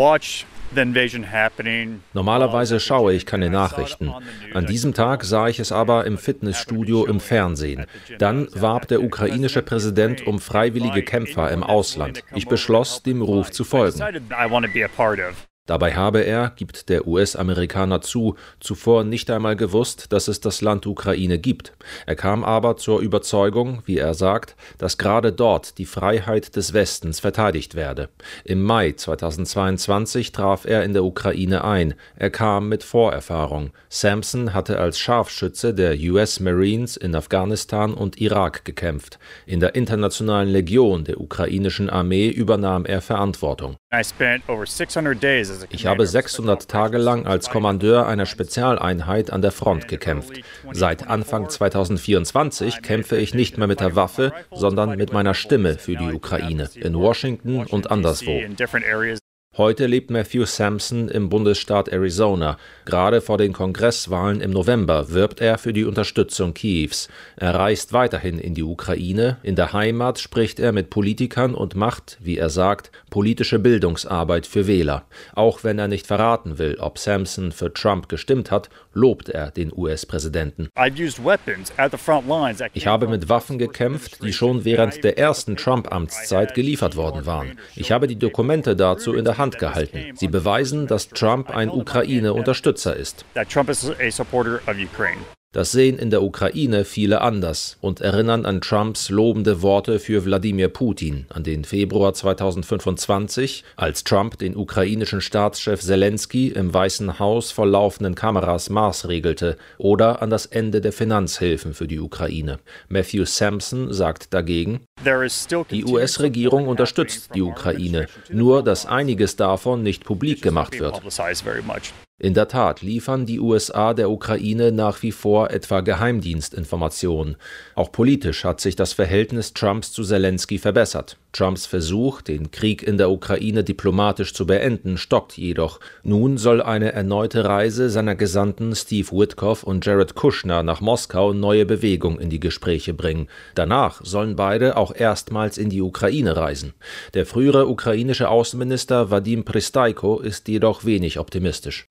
Normalerweise schaue ich keine Nachrichten. An diesem Tag sah ich es aber im Fitnessstudio im Fernsehen. Dann warb der ukrainische Präsident um freiwillige Kämpfer im Ausland. Ich beschloss, dem Ruf zu folgen. Dabei habe er, gibt der US-Amerikaner zu, zuvor nicht einmal gewusst, dass es das Land Ukraine gibt. Er kam aber zur Überzeugung, wie er sagt, dass gerade dort die Freiheit des Westens verteidigt werde. Im Mai 2022 traf er in der Ukraine ein. Er kam mit Vorerfahrung. Sampson hatte als Scharfschütze der US Marines in Afghanistan und Irak gekämpft. In der Internationalen Legion der ukrainischen Armee übernahm er Verantwortung. Ich habe 600 Tage lang als Kommandeur einer Spezialeinheit an der Front gekämpft. Seit Anfang 2024 kämpfe ich nicht mehr mit der Waffe, sondern mit meiner Stimme für die Ukraine, in Washington und anderswo. Heute lebt Matthew Sampson im Bundesstaat Arizona. Gerade vor den Kongresswahlen im November wirbt er für die Unterstützung Kiews. Er reist weiterhin in die Ukraine. In der Heimat spricht er mit Politikern und macht, wie er sagt, politische Bildungsarbeit für Wähler. Auch wenn er nicht verraten will, ob Sampson für Trump gestimmt hat, lobt er den US-Präsidenten. Ich habe mit Waffen gekämpft, die schon während der ersten Trump-Amtszeit geliefert worden waren. Ich habe die Dokumente dazu in der Hand gehalten. Sie beweisen, dass Trump ein Ukraine-Unterstützer ist. Das sehen in der Ukraine viele anders und erinnern an Trumps lobende Worte für Wladimir Putin, an den Februar 2025, als Trump den ukrainischen Staatschef Selensky im Weißen Haus vor laufenden Kameras maßregelte, oder an das Ende der Finanzhilfen für die Ukraine. Matthew Sampson sagt dagegen: Die US-Regierung unterstützt die Ukraine, nur dass einiges davon nicht publik gemacht wird. In der Tat liefern die USA der Ukraine nach wie vor etwa Geheimdienstinformationen. Auch politisch hat sich das Verhältnis Trumps zu Selensky verbessert. Trumps Versuch, den Krieg in der Ukraine diplomatisch zu beenden, stockt jedoch. Nun soll eine erneute Reise seiner Gesandten Steve Witkoff und Jared Kushner nach Moskau neue Bewegung in die Gespräche bringen. Danach sollen beide auch erstmals in die Ukraine reisen. Der frühere ukrainische Außenminister Wadim Pristaiko ist jedoch wenig optimistisch.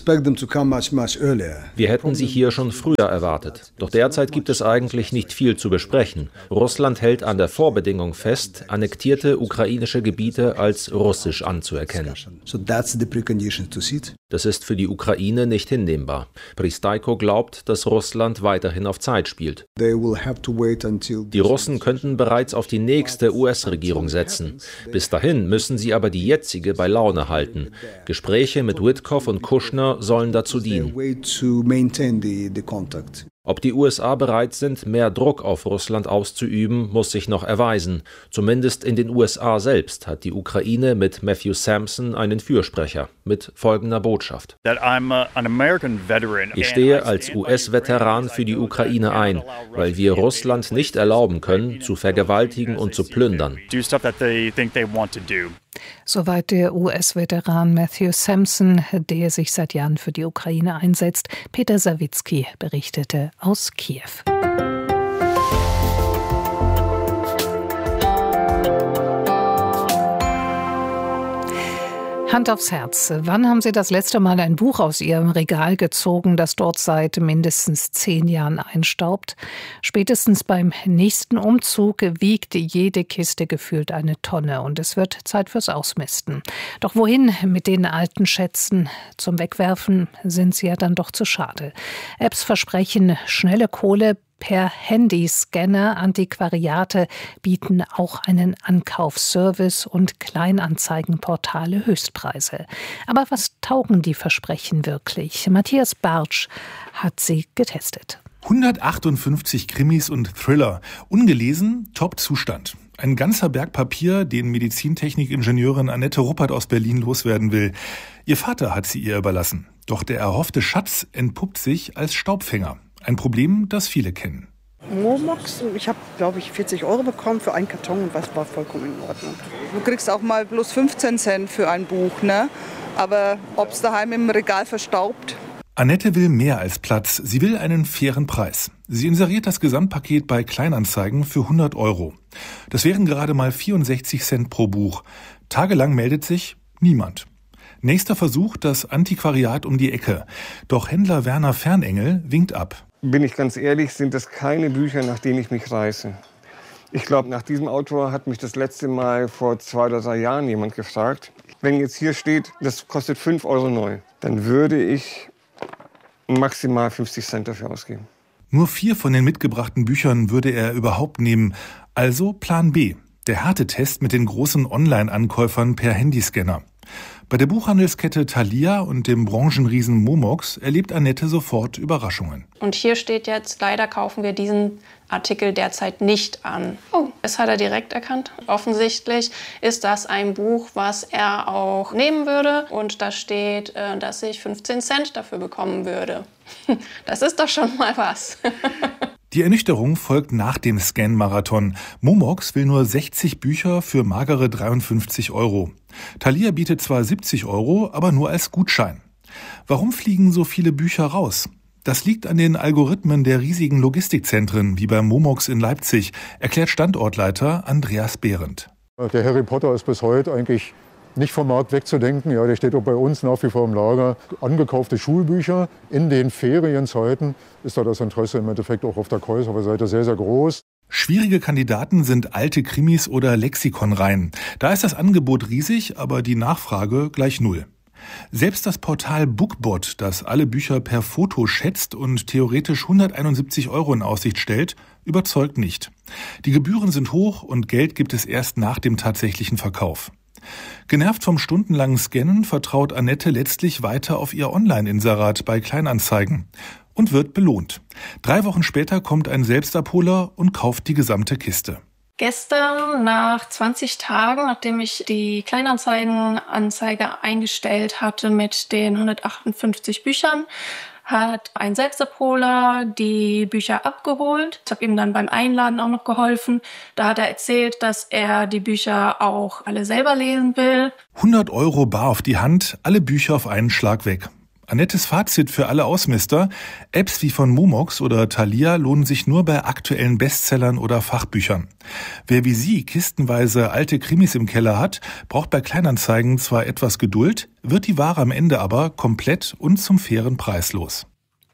Wir hätten sie hier schon früher erwartet. Doch derzeit gibt es eigentlich nicht viel zu besprechen. Russland hält an der Vorbedingung fest, annektierte ukrainische Gebiete als russisch anzuerkennen. Das ist für die Ukraine nicht hinnehmbar. Pristaiko glaubt, dass Russland weiterhin auf Zeit spielt. Die Russen könnten bereits auf die nächste US-Regierung setzen. Bis dahin müssen sie aber die jetzige bei Laune halten. Gespräche mit Witkoff und Kushner sollen dazu dienen. Ob die USA bereit sind, mehr Druck auf Russland auszuüben, muss sich noch erweisen. Zumindest in den USA selbst hat die Ukraine mit Matthew Sampson einen Fürsprecher mit folgender Botschaft: Ich stehe als US-Veteran für die Ukraine ein, weil wir Russland nicht erlauben können, zu vergewaltigen und zu plündern. Soweit der US-Veteran Matthew Sampson, der sich seit Jahren für die Ukraine einsetzt. Peter Sawicki berichtete aus Kiew. Hand aufs Herz. Wann haben Sie das letzte Mal ein Buch aus Ihrem Regal gezogen, das dort seit mindestens 10 Jahren einstaubt? Spätestens beim nächsten Umzug wiegt jede Kiste gefühlt eine Tonne und es wird Zeit fürs Ausmisten. Doch wohin mit den alten Schätzen? Zum Wegwerfen sind sie ja dann doch zu schade. Apps versprechen schnelle Kohle. Per Handyscanner, Antiquariate bieten auch einen Ankaufsservice und Kleinanzeigenportale Höchstpreise. Aber was taugen die Versprechen wirklich? Matthias Bartsch hat sie getestet. 158 Krimis und Thriller. Ungelesen, Top-Zustand. Ein ganzer Berg Papier, den Medizintechnikingenieurin Annette Ruppert aus Berlin loswerden will. Ihr Vater hat sie ihr überlassen. Doch der erhoffte Schatz entpuppt sich als Staubfänger. Ein Problem, das viele kennen. Momox, ich habe, glaube ich, 40 € bekommen für einen Karton und was war vollkommen in Ordnung. Du kriegst auch mal bloß 15 Cent für ein Buch, ne? Aber ob es daheim im Regal verstaubt? Annette will mehr als Platz. Sie will einen fairen Preis. Sie inseriert das Gesamtpaket bei Kleinanzeigen für 100 €. Das wären gerade mal 64 Cent pro Buch. Tagelang meldet sich niemand. Nächster Versuch, das Antiquariat um die Ecke. Doch Händler Werner Fernengel winkt ab. Bin ich ganz ehrlich, sind das keine Bücher, nach denen ich mich reiße. Ich glaube, nach diesem Autor hat mich das letzte Mal vor 2 oder 3 Jahren jemand gefragt. Wenn jetzt hier steht, das kostet 5 € neu, dann würde ich maximal 50 Cent dafür ausgeben. Nur 4 von den mitgebrachten Büchern würde er überhaupt nehmen. Also Plan B, der Härtetest mit den großen Online-Ankäufern per Handyscanner. Bei der Buchhandelskette Thalia und dem Branchenriesen Momox erlebt Annette sofort Überraschungen. Und hier steht jetzt, leider kaufen wir diesen Artikel derzeit nicht an. Oh, das hat er direkt erkannt. Offensichtlich ist das ein Buch, was er auch nehmen würde. Und da steht, dass ich 15 Cent dafür bekommen würde. Das ist doch schon mal was. Die Ernüchterung folgt nach dem Scan-Marathon. Momox will nur 60 Bücher für magere 53 €. Thalia bietet zwar 70 €, aber nur als Gutschein. Warum fliegen so viele Bücher raus? Das liegt an den Algorithmen der riesigen Logistikzentren, wie beim Momox in Leipzig, erklärt Standortleiter Andreas Behrendt. Der Harry Potter ist bis heute eigentlich nicht vom Markt wegzudenken. Ja, der steht auch bei uns nach wie vor im Lager. Angekaufte Schulbücher in den Ferienzeiten ist da das Interesse im Endeffekt auch auf der Käuferseite sehr, sehr groß. Schwierige Kandidaten sind alte Krimis oder Lexikonreihen. Da ist das Angebot riesig, aber die Nachfrage gleich null. Selbst das Portal Bookbot, das alle Bücher per Foto schätzt und theoretisch 171 € in Aussicht stellt, überzeugt nicht. Die Gebühren sind hoch und Geld gibt es erst nach dem tatsächlichen Verkauf. Genervt vom stundenlangen Scannen vertraut Annette letztlich weiter auf ihr Online-Inserat bei Kleinanzeigen und wird belohnt. 3 Wochen später kommt ein Selbstabholer und kauft die gesamte Kiste. Gestern, nach 20 Tagen, nachdem ich die Kleinanzeigenanzeige eingestellt hatte mit den 158 Büchern, hat ein Selbstabholer die Bücher abgeholt. Ich habe ihm dann beim Einladen auch noch geholfen. Da hat er erzählt, dass er die Bücher auch alle selber lesen will. 100 € bar auf die Hand, alle Bücher auf einen Schlag weg. Annettes Fazit für alle Ausmister: Apps wie von Momox oder Thalia lohnen sich nur bei aktuellen Bestsellern oder Fachbüchern. Wer wie sie kistenweise alte Krimis im Keller hat, braucht bei Kleinanzeigen zwar etwas Geduld, wird die Ware am Ende aber komplett und zum fairen Preis los.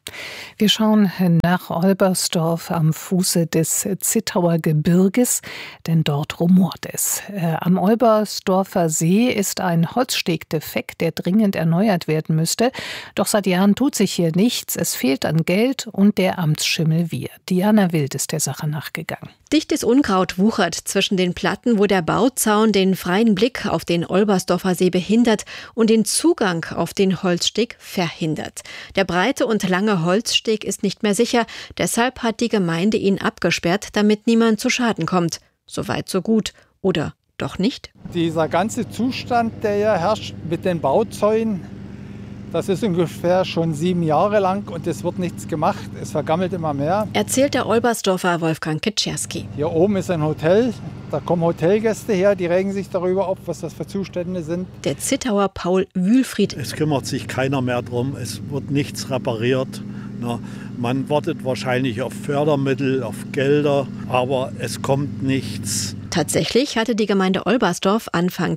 Wir schauen nach Olbersdorf am Fuße des Zittauer Gebirges, denn dort rumort es. Am Olbersdorfer See ist ein Holzsteg defekt, der dringend erneuert werden müsste. Doch seit Jahren tut sich hier nichts. Es fehlt an Geld und der Amtsschimmel wir. Diana Wild ist der Sache nachgegangen. Dichtes Unkraut wuchert zwischen den Platten, wo der Bauzaun den freien Blick auf den Olbersdorfer See behindert und den Zugang auf den Holzsteg verhindert. Der breite und lange Holzsteg ist nicht mehr sicher, deshalb hat die Gemeinde ihn abgesperrt, damit niemand zu Schaden kommt. Soweit so gut. Oder doch nicht? Dieser ganze Zustand, der hier herrscht mit den Bauzäunen, das ist ungefähr schon 7 Jahre lang und es wird nichts gemacht. Es vergammelt immer mehr. Erzählt der Olbersdorfer Wolfgang Kitscherski. Hier oben ist ein Hotel. Da kommen Hotelgäste her, die regen sich darüber auf, was das für Zustände sind. Der Zittauer Paul Wühlfried. Es kümmert sich keiner mehr drum. Es wird nichts repariert. Man wartet wahrscheinlich auf Fördermittel, auf Gelder, aber es kommt nichts. Tatsächlich hatte die Gemeinde Olbersdorf Anfang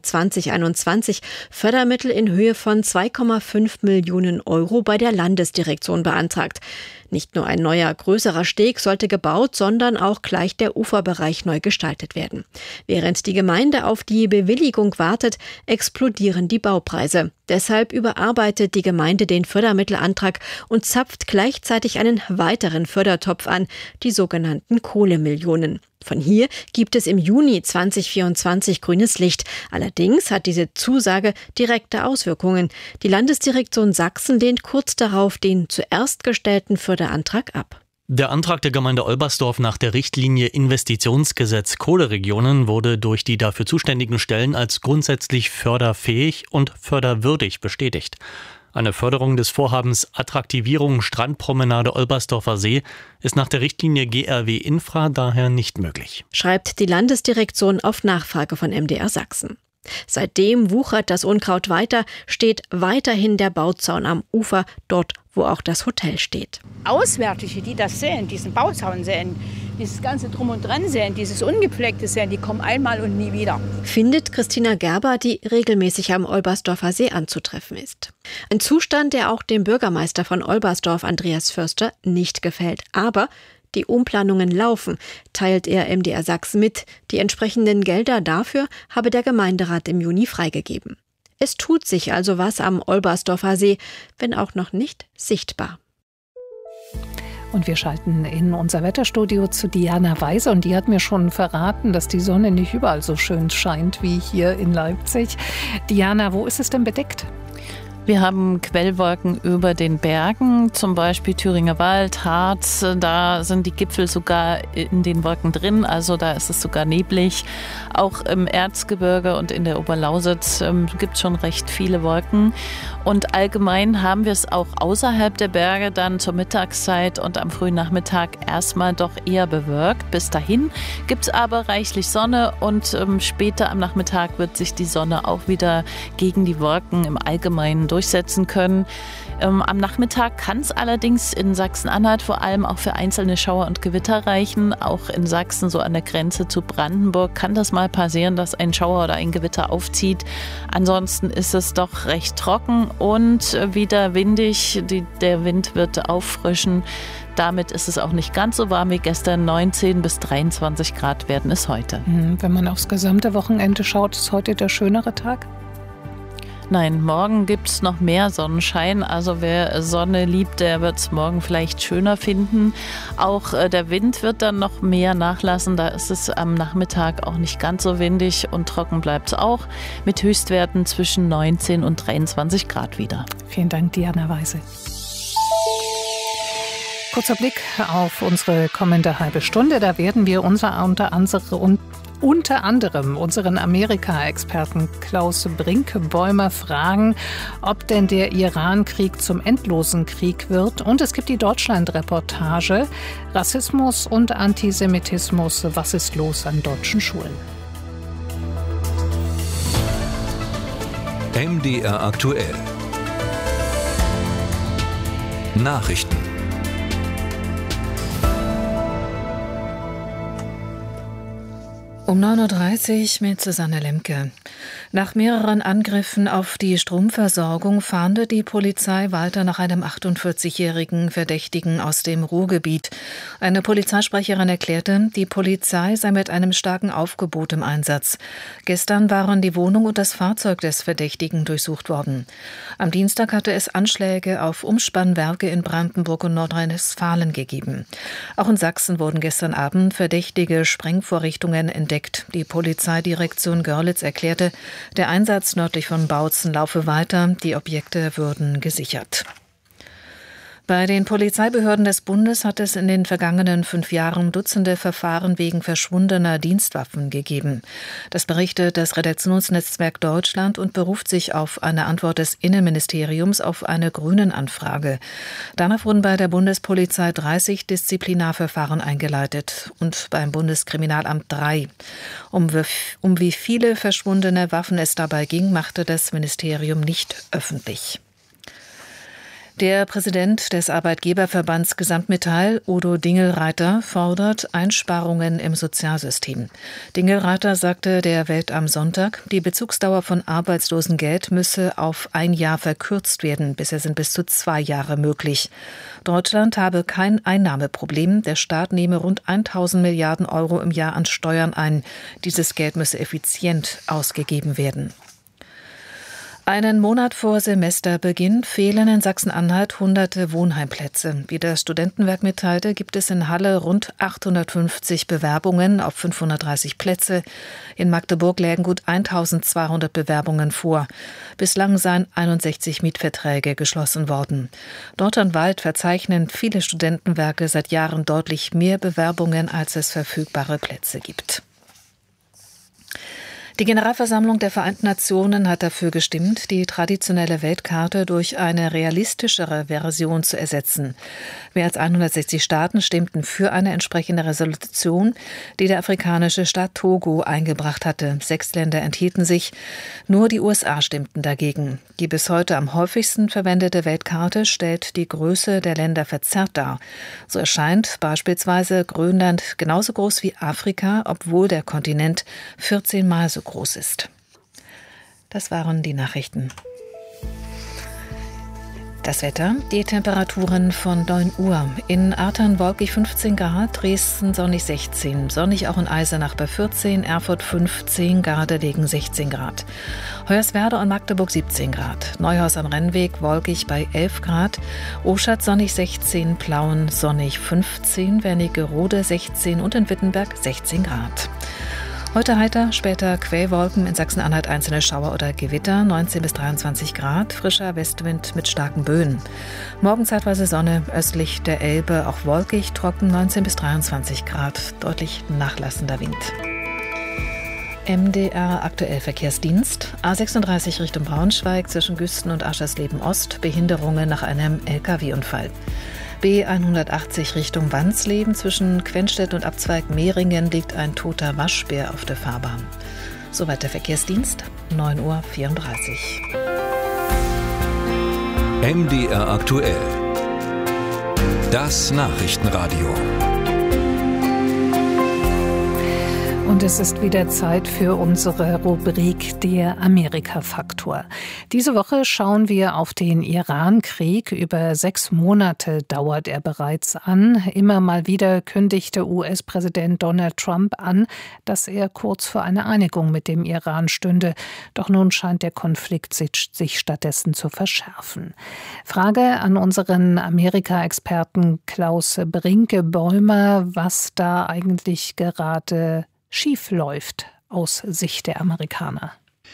2021 Fördermittel in Höhe von 2,5 Millionen € bei der Landesdirektion beantragt. Nicht nur ein neuer, größerer Steg sollte gebaut, sondern auch gleich der Uferbereich neu gestaltet werden. Während die Gemeinde auf die Bewilligung wartet, explodieren die Baupreise. Deshalb überarbeitet die Gemeinde den Fördermittelantrag und zapft gleichzeitig einen weiteren Fördertopf an, die sogenannten Kohlemillionen. Von hier gibt es im Juni 2024 grünes Licht. Allerdings hat diese Zusage direkte Auswirkungen. Die Landesdirektion Sachsen lehnt kurz darauf den zuerst gestellten Förderantrag ab. Der Antrag der Gemeinde Olbersdorf nach der Richtlinie Investitionsgesetz Kohleregionen wurde durch die dafür zuständigen Stellen als grundsätzlich förderfähig und förderwürdig bestätigt. Eine Förderung des Vorhabens Attraktivierung Strandpromenade Olbersdorfer See ist nach der Richtlinie GRW Infra daher nicht möglich. Schreibt die Landesdirektion auf Nachfrage von MDR Sachsen. Seitdem wuchert das Unkraut weiter, steht weiterhin der Bauzaun am Ufer, dort wo auch das Hotel steht. Auswärtige, die das sehen, diesen Bauzaun sehen, dieses ganze Drum und Dran sehen, dieses Ungepflegte sehen, die kommen einmal und nie wieder. Findet Christina Gerber, die regelmäßig am Olbersdorfer See anzutreffen ist. Ein Zustand, der auch dem Bürgermeister von Olbersdorf, Andreas Förster, nicht gefällt. Aber die Umplanungen laufen, teilt er MDR Sachsen mit. Die entsprechenden Gelder dafür habe der Gemeinderat im Juni freigegeben. Es tut sich also was am Olbersdorfer See, wenn auch noch nicht sichtbar. Und wir schalten in unser Wetterstudio zu Diana Weiser und die hat mir schon verraten, dass die Sonne nicht überall so schön scheint wie hier in Leipzig. Diana, wo ist es denn bedeckt? Wir haben Quellwolken über den Bergen, zum Beispiel Thüringer Wald, Harz. Da sind die Gipfel sogar in den Wolken drin, also da ist es sogar neblig. Auch im Erzgebirge und in der Oberlausitz gibt es schon recht viele Wolken. Und allgemein haben wir es auch außerhalb der Berge dann zur Mittagszeit und am frühen Nachmittag erstmal doch eher bewölkt. Bis dahin gibt es aber reichlich Sonne und später am Nachmittag wird sich die Sonne auch wieder gegen die Wolken im Allgemeinen durchsetzen können. Am Nachmittag kann es allerdings in Sachsen-Anhalt vor allem auch für einzelne Schauer und Gewitter reichen. Auch in Sachsen, so an der Grenze zu Brandenburg, kann das mal passieren, dass ein Schauer oder ein Gewitter aufzieht. Ansonsten ist es doch recht trocken und wieder windig. Der Wind wird auffrischen. Damit ist es auch nicht ganz so warm wie gestern. 19 bis 23 Grad werden es heute. Wenn man aufs gesamte Wochenende schaut, ist heute der schönere Tag? Nein, morgen gibt es noch mehr Sonnenschein. Also wer Sonne liebt, der wird es morgen vielleicht schöner finden. Auch der Wind wird dann noch mehr nachlassen. Da ist es am Nachmittag auch nicht ganz so windig und trocken bleibt es auch. Mit Höchstwerten zwischen 19 und 23 Grad wieder. Vielen Dank, Diana Weise. Kurzer Blick auf unsere kommende halbe Stunde. Da werden wir unter anderem unseren Amerika-Experten Klaus Brinkebäumer fragen, ob denn der Iran-Krieg zum endlosen Krieg wird. Und es gibt die Deutschland-Reportage Rassismus und Antisemitismus. Was ist los an deutschen Schulen? MDR aktuell. Nachrichten. Um 9.30 Uhr mit Susanne Lemke. Nach mehreren Angriffen auf die Stromversorgung fahndet die Polizei weiter nach einem 48-jährigen Verdächtigen aus dem Ruhrgebiet. Eine Polizeisprecherin erklärte, die Polizei sei mit einem starken Aufgebot im Einsatz. Gestern waren die Wohnung und das Fahrzeug des Verdächtigen durchsucht worden. Am Dienstag hatte es Anschläge auf Umspannwerke in Brandenburg und Nordrhein-Westfalen gegeben. Auch in Sachsen wurden gestern Abend verdächtige Sprengvorrichtungen entdeckt. Die Polizeidirektion Görlitz erklärte, der Einsatz nördlich von Bautzen laufe weiter, die Objekte würden gesichert. Bei den Polizeibehörden des Bundes hat es in den vergangenen 5 Jahren Dutzende Verfahren wegen verschwundener Dienstwaffen gegeben. Das berichtet das Redaktionsnetzwerk Deutschland und beruft sich auf eine Antwort des Innenministeriums auf eine Grünen-Anfrage. Danach wurden bei der Bundespolizei 30 Disziplinarverfahren eingeleitet und beim Bundeskriminalamt 3. Um wie viele verschwundene Waffen es dabei ging, machte das Ministerium nicht öffentlich. Der Präsident des Arbeitgeberverbands Gesamtmetall, Udo Dingelreiter, fordert Einsparungen im Sozialsystem. Dingelreiter sagte der Welt am Sonntag, die Bezugsdauer von Arbeitslosengeld müsse auf 1 Jahr verkürzt werden. Bisher sind bis zu 2 Jahre möglich. Deutschland habe kein Einnahmeproblem. Der Staat nehme rund 1.000 Milliarden Euro im Jahr an Steuern ein. Dieses Geld müsse effizient ausgegeben werden. Einen Monat vor Semesterbeginn fehlen in Sachsen-Anhalt hunderte Wohnheimplätze. Wie das Studentenwerk mitteilte, gibt es in Halle rund 850 Bewerbungen auf 530 Plätze. In Magdeburg lägen gut 1.200 Bewerbungen vor. Bislang seien 61 Mietverträge geschlossen worden. Deutschlandweit verzeichnen viele Studentenwerke seit Jahren deutlich mehr Bewerbungen, als es verfügbare Plätze gibt. Die Generalversammlung der Vereinten Nationen hat dafür gestimmt, die traditionelle Weltkarte durch eine realistischere Version zu ersetzen. Mehr als 160 Staaten stimmten für eine entsprechende Resolution, die der afrikanische Staat Togo eingebracht hatte. 6 Länder enthielten sich, nur die USA stimmten dagegen. Die bis heute am häufigsten verwendete Weltkarte stellt die Größe der Länder verzerrt dar. So erscheint beispielsweise Grönland genauso groß wie Afrika, obwohl der Kontinent 14-mal so groß ist. Das waren die Nachrichten. Das Wetter, die Temperaturen von 9 Uhr. In Artern wolkig 15 Grad, Dresden sonnig 16, sonnig auch in Eisenach bei 14, Erfurt 15, Gardelegen 16 Grad. Hoyerswerda und Magdeburg 17 Grad, Neuhaus am Rennweg wolkig bei 11 Grad, Oschatz sonnig 16, Plauen sonnig 15, Wernigerode 16 und in Wittenberg 16 Grad. Heute heiter, später Quellwolken, in Sachsen-Anhalt einzelne Schauer oder Gewitter, 19 bis 23 Grad, frischer Westwind mit starken Böen. Morgen zeitweise Sonne, östlich der Elbe auch wolkig, trocken, 19 bis 23 Grad, deutlich nachlassender Wind. MDR aktuell Verkehrsdienst. A36 Richtung Braunschweig zwischen Güsten und Aschersleben Ost, Behinderungen nach einem LKW-Unfall. B180 Richtung Wansleben zwischen Quenstedt und Abzweig Mehringen liegt ein toter Waschbär auf der Fahrbahn. Soweit der Verkehrsdienst, 9.34 Uhr. MDR aktuell. Das Nachrichtenradio. Und es ist wieder Zeit für unsere Rubrik Der Amerika-Faktor. Diese Woche schauen wir auf den Iran-Krieg. Über 6 Monate dauert er bereits an. Immer mal wieder kündigte US-Präsident Donald Trump an, dass er kurz vor einer Einigung mit dem Iran stünde. Doch nun scheint der Konflikt sich stattdessen zu verschärfen. Frage an unseren Amerika-Experten Klaus Brinke-Bäumer, was da eigentlich gerade schief läuft aus Sicht der Amerikaner.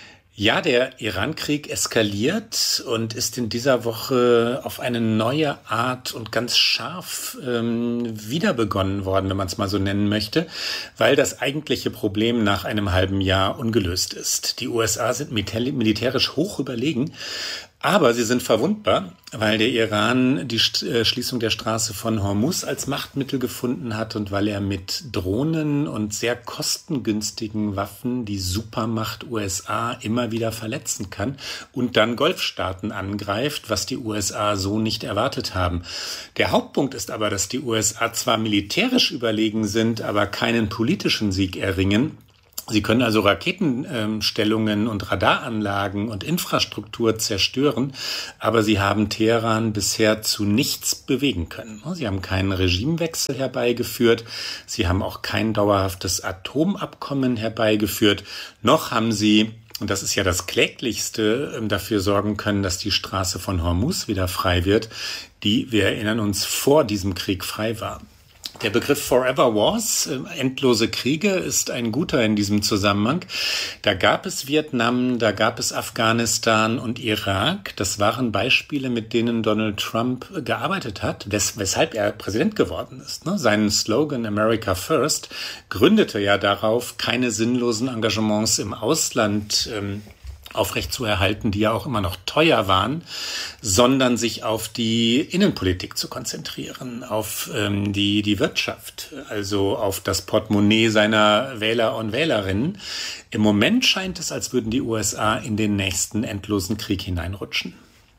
Ja, der Iran-Krieg eskaliert und ist in dieser Woche auf eine neue Art und ganz scharf wieder begonnen worden, wenn man es mal so nennen möchte, weil das eigentliche Problem nach einem halben Jahr ungelöst ist. Die USA sind militärisch hoch überlegen, aber sie sind verwundbar, weil der Iran die Schließung der Straße von Hormuz als Machtmittel gefunden hat und weil er mit Drohnen und sehr kostengünstigen Waffen die Supermacht USA immer wieder verletzen kann und dann Golfstaaten angreift, was die USA so nicht erwartet haben. Der Hauptpunkt ist aber, dass die USA zwar militärisch überlegen sind, aber keinen politischen Sieg erringen. Sie können also Raketenstellungen und Radaranlagen und Infrastruktur zerstören, aber sie haben Teheran bisher zu nichts bewegen können. Sie haben keinen Regimewechsel herbeigeführt, sie haben auch kein dauerhaftes Atomabkommen herbeigeführt, noch haben sie, und das ist ja das Kläglichste, dafür sorgen können, dass die Straße von Hormuz wieder frei wird, die, wir erinnern uns, vor diesem Krieg frei war. Der Begriff Forever Wars, endlose Kriege, ist ein guter in diesem Zusammenhang. Da gab es Vietnam, da gab es Afghanistan und Irak. Das waren Beispiele, mit denen Donald Trump gearbeitet hat, weshalb er Präsident geworden ist. Sein Slogan America First gründete ja darauf, keine sinnlosen Engagements im Ausland aufrechtzuerhalten, die ja auch immer noch teuer waren, sondern sich auf die Innenpolitik zu konzentrieren, auf die Wirtschaft, also auf das Portemonnaie seiner Wähler und Wählerinnen. Im Moment scheint es, als würden die USA in den nächsten endlosen Krieg hineinrutschen.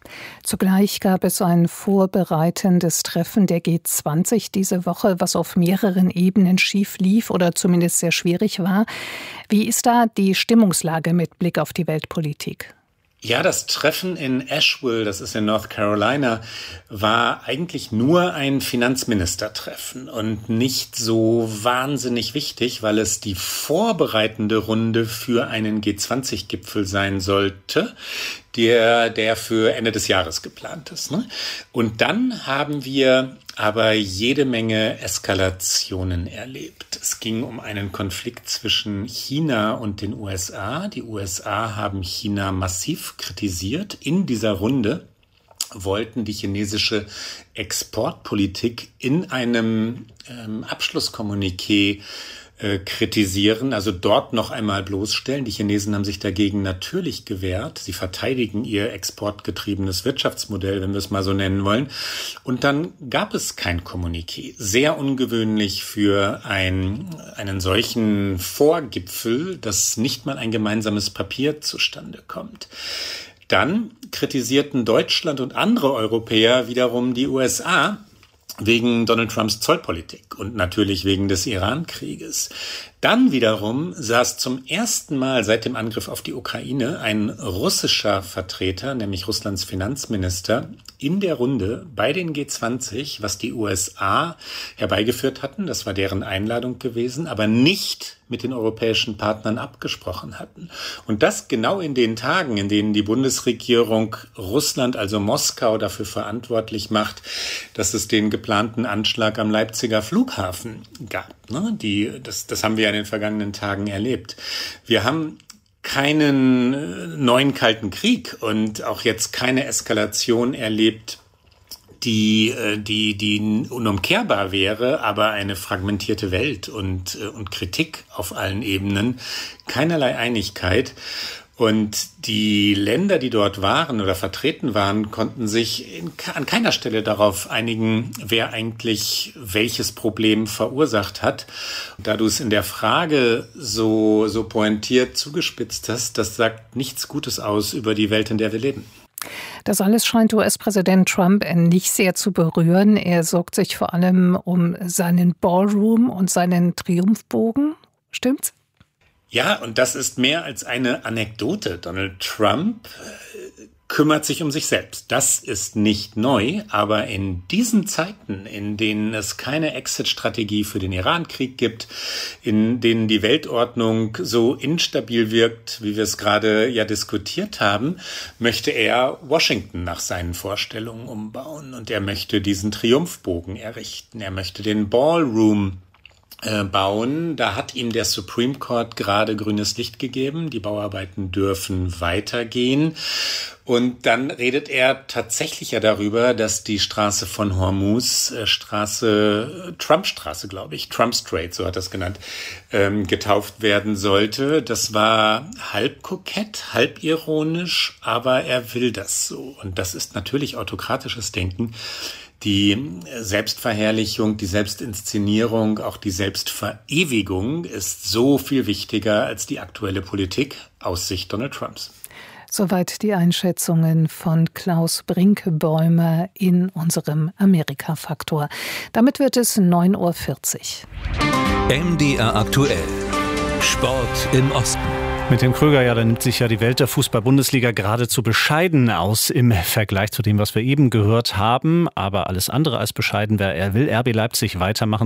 Zugleich gab es ein vorbereitendes Treffen der G20 diese Woche, was auf mehreren Ebenen schief lief oder zumindest sehr schwierig war. Wie ist da die Stimmungslage mit Blick auf die Weltpolitik? Ja, das Treffen in Asheville, das ist in North Carolina, war eigentlich nur ein Finanzministertreffen und nicht so wahnsinnig wichtig, weil es die vorbereitende Runde für einen G20-Gipfel sein sollte, der für Ende des Jahres geplant ist. Und dann haben wir aber jede Menge Eskalationen erlebt. Es ging um einen Konflikt zwischen China und den USA. Die USA haben China massiv kritisiert. In dieser Runde wollten die chinesische Exportpolitik in einem Abschlusskommuniqué kritisieren, also dort noch einmal bloßstellen. Die Chinesen haben sich dagegen natürlich gewehrt. Sie verteidigen ihr exportgetriebenes Wirtschaftsmodell, wenn wir es mal so nennen wollen. Und dann gab es kein Kommuniqué. Sehr ungewöhnlich für einen solchen Vorgipfel, dass nicht mal ein gemeinsames Papier zustande kommt. Dann kritisierten Deutschland und andere Europäer wiederum die USA wegen Donald Trumps Zollpolitik und natürlich wegen des Iran-Krieges. Dann wiederum saß zum ersten Mal seit dem Angriff auf die Ukraine ein russischer Vertreter, nämlich Russlands Finanzminister, in der Runde bei den G20, was die USA herbeigeführt hatten. Das war deren Einladung gewesen, aber nicht mit den europäischen Partnern abgesprochen hatten. Und das genau in den Tagen, in denen die Bundesregierung Russland, also Moskau, dafür verantwortlich macht, dass es den geplanten Anschlag am Leipziger Flughafen gab. Das haben wir in den vergangenen Tagen erlebt. Wir haben keinen neuen Kalten Krieg und auch jetzt keine Eskalation erlebt, die unumkehrbar wäre, aber eine fragmentierte Welt und Kritik auf allen Ebenen, keinerlei Einigkeit. Und die Länder, die dort waren oder vertreten waren, konnten sich an keiner Stelle darauf einigen, wer eigentlich welches Problem verursacht hat. Und da du es in der Frage so pointiert zugespitzt hast, das sagt nichts Gutes aus über die Welt, in der wir leben. Das alles scheint US-Präsident Trump nicht sehr zu berühren. Er sorgt sich vor allem um seinen Ballroom und seinen Triumphbogen. Stimmt's? Ja, und das ist mehr als eine Anekdote. Donald Trump kümmert sich um sich selbst. Das ist nicht neu, aber in diesen Zeiten, in denen es keine Exit-Strategie für den Iran-Krieg gibt, in denen die Weltordnung so instabil wirkt, wie wir es gerade ja diskutiert haben, möchte er Washington nach seinen Vorstellungen umbauen. Und er möchte diesen Triumphbogen errichten. Er möchte den Ballroom bauen. Da hat ihm der Supreme Court gerade grünes Licht gegeben. Die Bauarbeiten dürfen weitergehen. Und dann redet er tatsächlich ja darüber, dass die Straße von Hormuz, Trump-Straße, glaube ich, Trump Strait, so hat er es genannt, getauft werden sollte. Das war halb kokett, halb ironisch, aber er will das so. Und das ist natürlich autokratisches Denken. Die Selbstverherrlichung, die Selbstinszenierung, auch die Selbstverewigung ist so viel wichtiger als die aktuelle Politik aus Sicht Donald Trumps. Soweit die Einschätzungen von Klaus Brinke-Bäumer in unserem Amerika-Faktor. Damit wird es 9.40 Uhr. MDR aktuell. Sport im Osten. Mit dem Kröger, da nimmt sich ja die Welt der Fußball-Bundesliga geradezu bescheiden aus im Vergleich zu dem, was wir eben gehört haben. Aber alles andere als bescheiden, wer er will. RB Leipzig weitermachen.